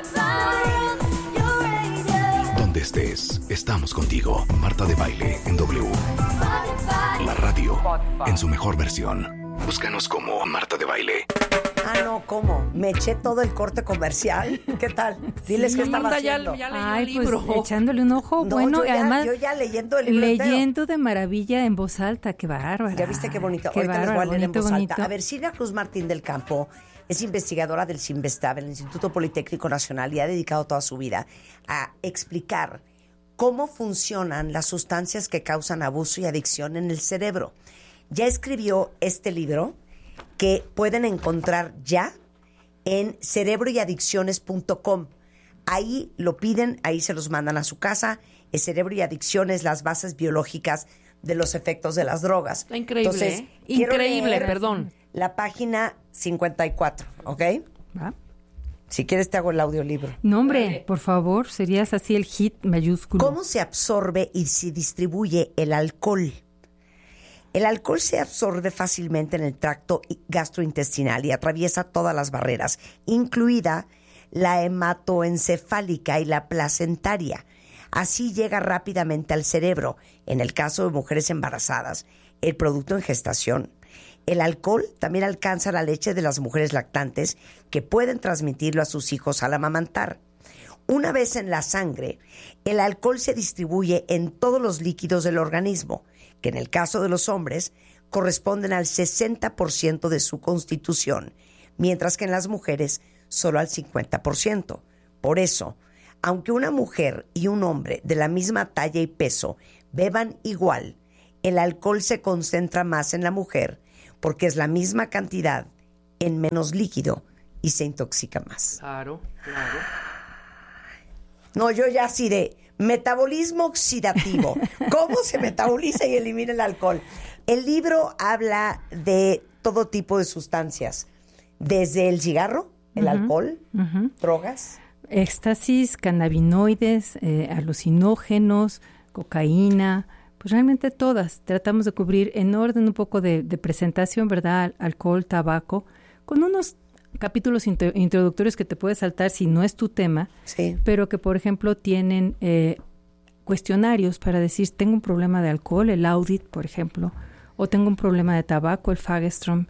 Donde estés, estamos contigo. Marta de Baile en W. La radio en su mejor versión. Búscanos como Marta de Baile.
Ah, no, ¿cómo? Me eché todo el corte comercial. ¿Qué tal? Diles
Sí,
qué estaba
Amanda, ya-
haciendo.
ya leyó
Ay,
el libro.
pues echándole un ojo.
No,
bueno,
yo ya-
además
yo ya leyendo el libro entero.
leyendo de maravilla en voz alta. Qué bárbara.
Ya viste qué bonito.
Qué
Ahorita les voy a
bárbaro,
leer en
bonito,
voz
bonito.
alta. A ver, Silvia Cruz Martín del Campo es investigadora del CINVESTAB, el Instituto Politécnico Nacional, y ha dedicado toda su vida a explicar cómo funcionan las sustancias que causan abuso y adicción en el cerebro. Ya escribió este libro que pueden encontrar ya en cerebro y adicciones punto com. Ahí lo piden, ahí se los mandan a su casa. Es Cerebro y Adicciones, las bases biológicas de los efectos de las drogas.
Está increíble,
Entonces,
¿eh?
quiero
Increíble,
leer
perdón.
La página cincuenta y cuatro, ¿ok?
¿Va?
Si quieres te hago el audiolibro.
No, hombre, por favor, serías así el hit mayúsculo.
¿Cómo se absorbe y se distribuye el alcohol? El alcohol se absorbe fácilmente en el tracto gastrointestinal y atraviesa todas las barreras, incluida la hematoencefálica y la placentaria. Así llega rápidamente al cerebro, en el caso de mujeres embarazadas, el producto en gestación. El alcohol también alcanza la leche de las mujeres lactantes, que pueden transmitirlo a sus hijos al amamantar. Una vez en la sangre, el alcohol se distribuye en todos los líquidos del organismo, que en el caso de los hombres corresponden al sesenta por ciento de su constitución, mientras que en las mujeres solo al cincuenta por ciento. Por eso, aunque una mujer y un hombre de la misma talla y peso beban igual, el alcohol se concentra más en la mujer porque es la misma cantidad en menos líquido y se intoxica más.
Claro, claro.
No, yo ya así de metabolismo oxidativo. ¿Cómo se metaboliza y elimina el alcohol? El libro habla de todo tipo de sustancias, desde el cigarro, el uh-huh. alcohol, uh-huh. drogas.
Éxtasis, cannabinoides, eh, alucinógenos, cocaína, pues realmente todas. Tratamos de cubrir en orden un poco de, de presentación, ¿verdad? Alcohol, tabaco, con unos capítulos int- introductorios que te puedes saltar si no es tu tema,
sí.
pero que, por ejemplo, tienen eh, cuestionarios para decir, tengo un problema de alcohol, el audit, por ejemplo, o tengo un problema de tabaco, el Fagerstrom,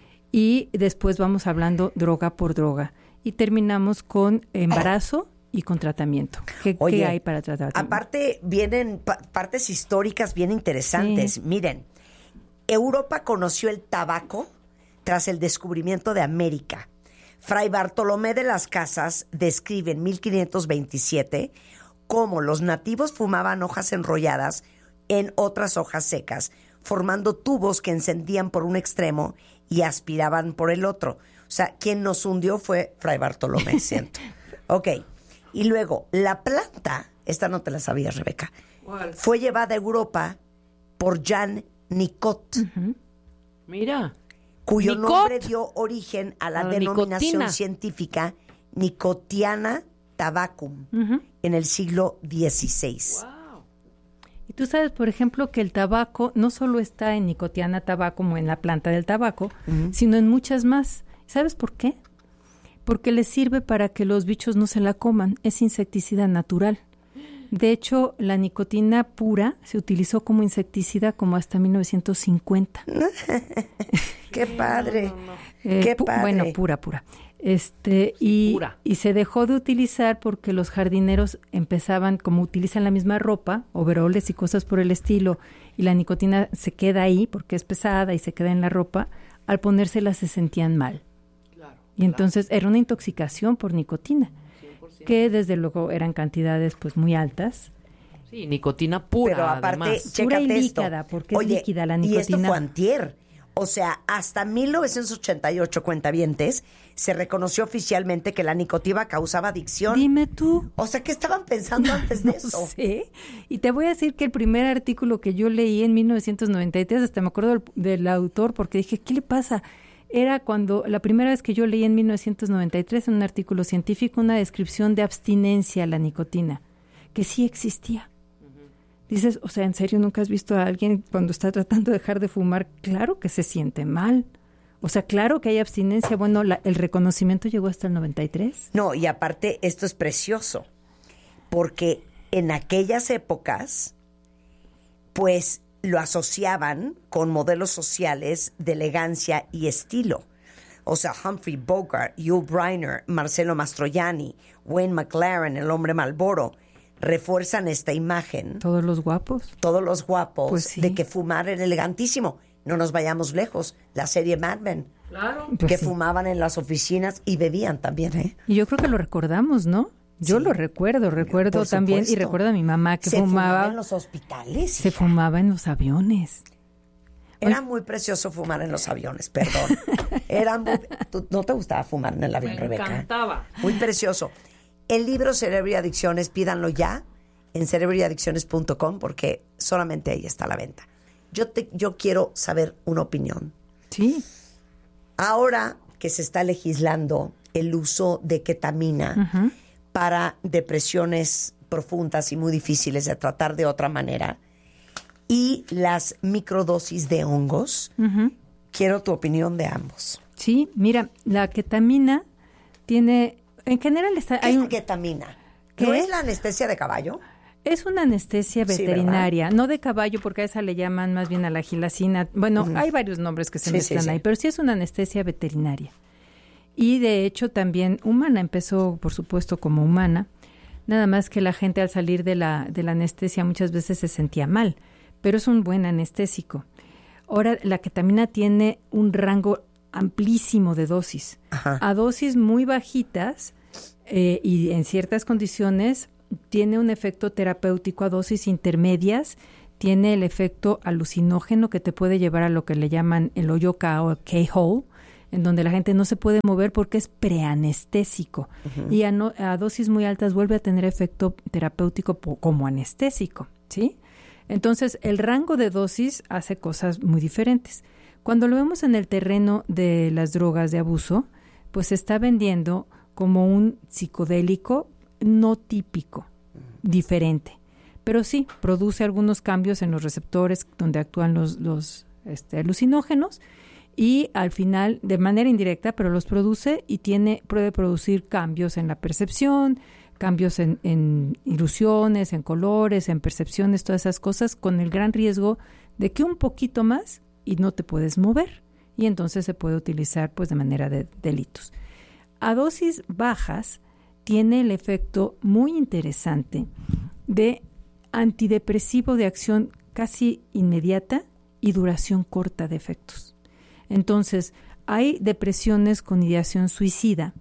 y después vamos hablando droga por droga. Y terminamos con embarazo y con tratamiento. ¿Qué,
Oye,
¿qué hay para tratar?
Aparte, vienen pa- partes históricas bien interesantes. Sí. Miren, Europa conoció el tabaco tras el descubrimiento de América. Fray Bartolomé de las Casas describe en mil quinientos veintisiete cómo los nativos fumaban hojas enrolladas en otras hojas secas, formando tubos que encendían por un extremo y aspiraban por el otro. O sea, quien nos hundió fue Fray Bartolomé, siento. Ok. Y luego, la planta, esta no te la sabías, Rebeca,
¿cuál?
Fue llevada a Europa por Jean Nicot.
Uh-huh. Mira.
Cuyo
Nicot.
nombre dio origen a la,
a la
denominación
nicotina.
científica Nicotiana tabacum
uh-huh.
en el siglo dieciséis.
Wow.
Y tú sabes, por ejemplo, que el tabaco no solo está en Nicotiana tabacum, en la planta del tabaco, uh-huh. sino en muchas más. ¿Sabes por qué? Porque le sirve para que los bichos no se la coman. Es insecticida natural. De hecho, la nicotina pura se utilizó como insecticida como hasta mil novecientos cincuenta.
¡Qué padre!
No, no, no. Eh,
¡Qué
pu-
padre!
Bueno, pura, pura. Este, y,
Pura.
y se dejó de utilizar porque los jardineros empezaban, como utilizan la misma ropa, overoles y cosas por el estilo, y la nicotina se queda ahí porque es pesada y se queda en la ropa, al ponérsela se sentían mal. Y entonces era una intoxicación por nicotina,
cien por ciento.
que desde luego eran cantidades pues muy altas.
Sí, nicotina pura,
Pero aparte,
además.
Pura y
chécate esto.
líquida, porque
Oye,
es líquida la
y esto
nicotina.
fue antier. O sea, hasta mil novecientos ochenta y ocho, cuentavientes, se reconoció oficialmente que la nicotina causaba adicción.
Dime tú.
O sea, ¿qué estaban pensando antes de
No
eso?
sé. Y te voy a decir que el primer artículo que yo leí en mil novecientos noventa y tres, hasta me acuerdo del, del autor, porque dije, ¿qué le pasa? Era cuando, la primera vez que yo leí en mil novecientos noventa y tres en un artículo científico una descripción de abstinencia a la nicotina, que sí existía. Uh-huh. Dices, o sea, ¿en serio nunca has visto a alguien cuando está tratando de dejar de fumar? Claro que se siente mal. O sea, claro que hay abstinencia. Bueno, la, el reconocimiento llegó hasta el noventa y tres.
No, y aparte, esto es precioso, porque en aquellas épocas, pues, lo asociaban con modelos sociales de elegancia y estilo. O sea, Humphrey Bogart, Yul Brynner, Marcello Mastroianni, Wayne McLaren, el hombre Marlboro, refuerzan esta imagen.
Todos los guapos.
Todos los guapos
Pues sí.
de que fumar era elegantísimo. No nos vayamos lejos. La serie Mad Men.
Claro.
Pues
que
sí.
fumaban en las oficinas y bebían también, ¿eh?
Y yo creo que lo recordamos, ¿no? Yo
Sí.
lo recuerdo, recuerdo
Por
también, y
supuesto.
recuerdo a mi mamá que
Se
fumaba.
en los hospitales.
Se
hija.
fumaba en los aviones.
Era muy precioso fumar en los aviones, perdón. Era muy... ¿Tú- ¿No te gustaba fumar en el avión,
Me
Rebeca?
encantaba.
Muy precioso. El libro Cerebro y Adicciones, pídanlo ya en cerebro y adicciones punto com porque solamente ahí está a la venta. Yo, te, yo quiero saber una opinión.
Sí.
Ahora que se está legislando el uso de ketamina
Uh-huh.
para depresiones profundas y muy difíciles de tratar de otra manera, y las microdosis de hongos,
Uh-huh.
quiero tu opinión de ambos.
Sí, mira, la ketamina tiene, en general está,
¿Qué
hay
es
un,
la ketamina?
¿Qué?
¿No es la anestesia de caballo?
es una anestesia
Sí,
veterinaria, no de caballo, porque a esa le llaman más bien a la gilacina. Bueno,
Ujú.
hay varios nombres que se
Sí,
mezclan
sí, sí.
ahí, pero sí es una anestesia veterinaria. Y de hecho también humana, empezó por supuesto como humana, Nada más que la gente al salir de la, de la anestesia muchas veces se sentía mal, pero es un buen anestésico. Ahora, la ketamina tiene un rango amplísimo de dosis. Ajá. A dosis muy bajitas eh, y en ciertas condiciones tiene un efecto terapéutico. A dosis intermedias tiene el efecto alucinógeno que te puede llevar a lo que le llaman el hoyo K o K-hole, en donde la gente no se puede mover porque es preanestésico. Uh-huh. Y a, no, a dosis muy altas vuelve a tener efecto terapéutico po, como anestésico, ¿sí? Entonces, el rango de dosis hace cosas muy diferentes. Cuando lo vemos en el terreno de las drogas de abuso, pues se está vendiendo como un psicodélico no típico, diferente. Pero sí, produce algunos cambios en los receptores donde actúan los, los este, alucinógenos, y al final, de manera indirecta, pero los produce y tiene puede producir cambios en la percepción, cambios en, en ilusiones, en colores, en percepciones, todas esas cosas, con el gran riesgo de que un poquito más y no te puedes mover, y entonces se puede utilizar pues de manera de delitos. A dosis bajas tiene el efecto muy interesante de antidepresivo de acción casi inmediata y duración corta de efectos. Entonces, hay depresiones con ideación suicida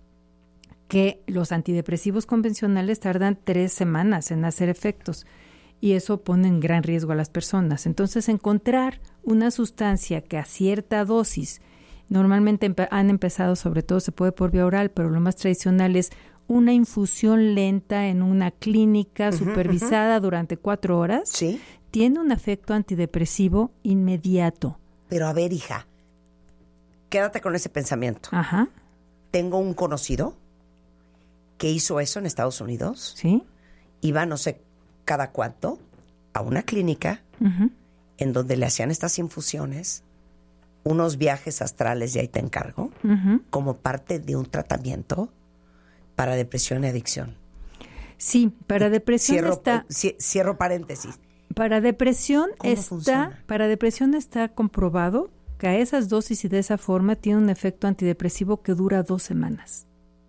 que los antidepresivos convencionales tardan tres semanas en hacer efectos, y eso pone en gran riesgo a las personas. Entonces, encontrar una sustancia que a cierta dosis, normalmente empe- han empezado, sobre todo se puede por vía oral, pero lo más tradicional es una infusión lenta en una clínica supervisada uh-huh, uh-huh. durante cuatro horas,
¿sí?
Tiene un efecto antidepresivo inmediato.
Pero a ver, hija, quédate con ese pensamiento.
Ajá.
Tengo un conocido que hizo eso en Estados Unidos.
Sí.
Iba, no sé cada cuánto, a una clínica uh-huh. en donde le hacían estas infusiones, unos viajes astrales, y ahí te encargo, uh-huh. como parte de un tratamiento para depresión y adicción.
Sí, para depresión
cierro,
está...
Cierro paréntesis.
Para depresión está...
Funciona?
Para depresión está comprobado que a esas dosis y de esa forma tiene un efecto antidepresivo que dura dos semanas.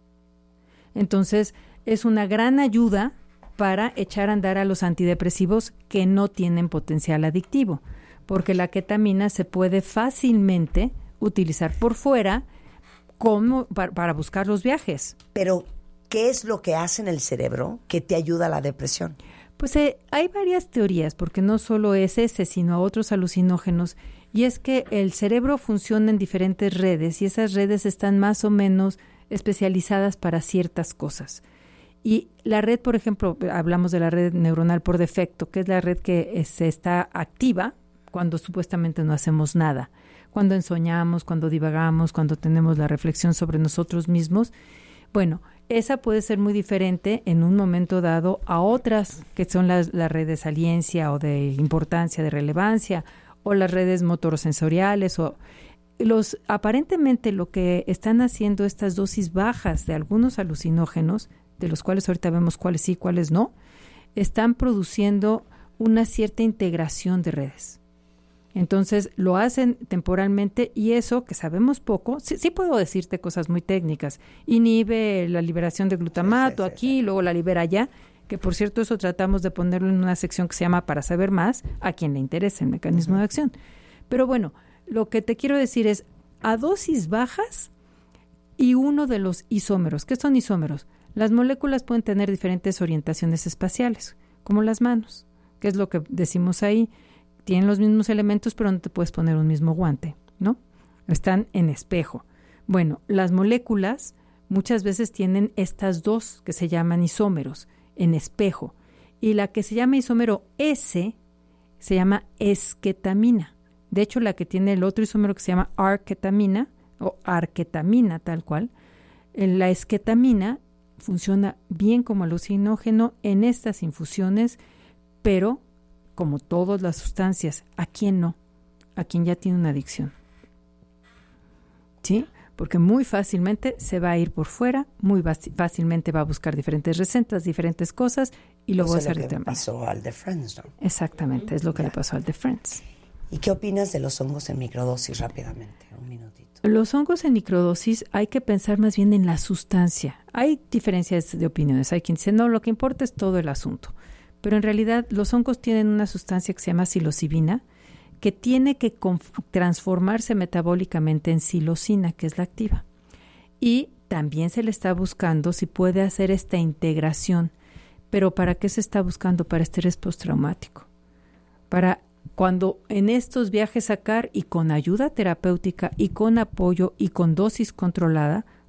Entonces, es una gran ayuda para echar a andar a los antidepresivos que no tienen potencial adictivo, porque la ketamina se puede fácilmente utilizar por fuera como para, para buscar los viajes.
Pero, ¿qué es lo que hace en el cerebro que te ayuda a la depresión?
Pues eh, hay varias teorías, porque no solo es ese, sino otros alucinógenos, y es que el cerebro funciona en diferentes redes, y esas redes están más o menos especializadas para ciertas cosas. Y la red, por ejemplo, hablamos de la red neuronal por defecto, que es la red que eh, se está activa cuando supuestamente no hacemos nada, cuando ensoñamos, cuando divagamos, cuando tenemos la reflexión sobre nosotros mismos. Bueno, esa puede ser muy diferente en un momento dado a otras, que son las, las redes de saliencia o de importancia, de relevancia, o las redes motorosensoriales, o los aparentemente lo que están haciendo estas dosis bajas de algunos alucinógenos, de los cuales ahorita vemos cuáles sí, cuáles no, están produciendo una cierta integración de redes. Entonces, lo hacen temporalmente, y eso, que sabemos poco, sí, sí puedo decirte cosas muy técnicas, inhibe la liberación de glutamato sí, sí, aquí, sí, sí. luego la libera allá, que por cierto eso tratamos de ponerlo en una sección que se llama Para saber más, a quien le interese el mecanismo uh-huh. de acción. Pero bueno, lo que te quiero decir es, a dosis bajas y uno de los isómeros. ¿Qué son isómeros? Las moléculas pueden tener diferentes orientaciones espaciales, como las manos, que es lo que decimos ahí. Tienen los mismos elementos, pero no te puedes poner un mismo guante, ¿no? Están en espejo. Bueno, las moléculas muchas veces tienen estas dos que se llaman isómeros en espejo. Y la que se llama isómero S se llama esketamina. De hecho, la que tiene el otro isómero que se llama arketamina o arketamina tal cual, la esketamina funciona bien como alucinógeno en estas infusiones, pero como todas las sustancias, ¿a quién no? A quien ya tiene una adicción. ¿Sí? Porque muy fácilmente se va a ir por fuera, muy fácilmente va a buscar diferentes recetas, diferentes cosas, y lo va a hacer de otra manera.
Eso es lo que pasó al de Friends, ¿no?
Exactamente, es lo que
ya.
le pasó al de Friends.
¿Y qué opinas de los hongos en microdosis rápidamente? Un minutito.
Los hongos en microdosis hay que pensar más bien en la sustancia. Hay diferencias de opiniones. Hay quien dice, no, lo que importa es todo el asunto. Pero en realidad los hongos tienen una sustancia que se llama psilocibina, que tiene que conf- transformarse metabólicamente en psilocina, que es la activa. Y también se le está buscando si puede hacer esta integración. ¿Pero para qué se está buscando? Para estrés postraumático. Para cuando en estos viajes sacar y con ayuda terapéutica y con apoyo y con dosis controlada,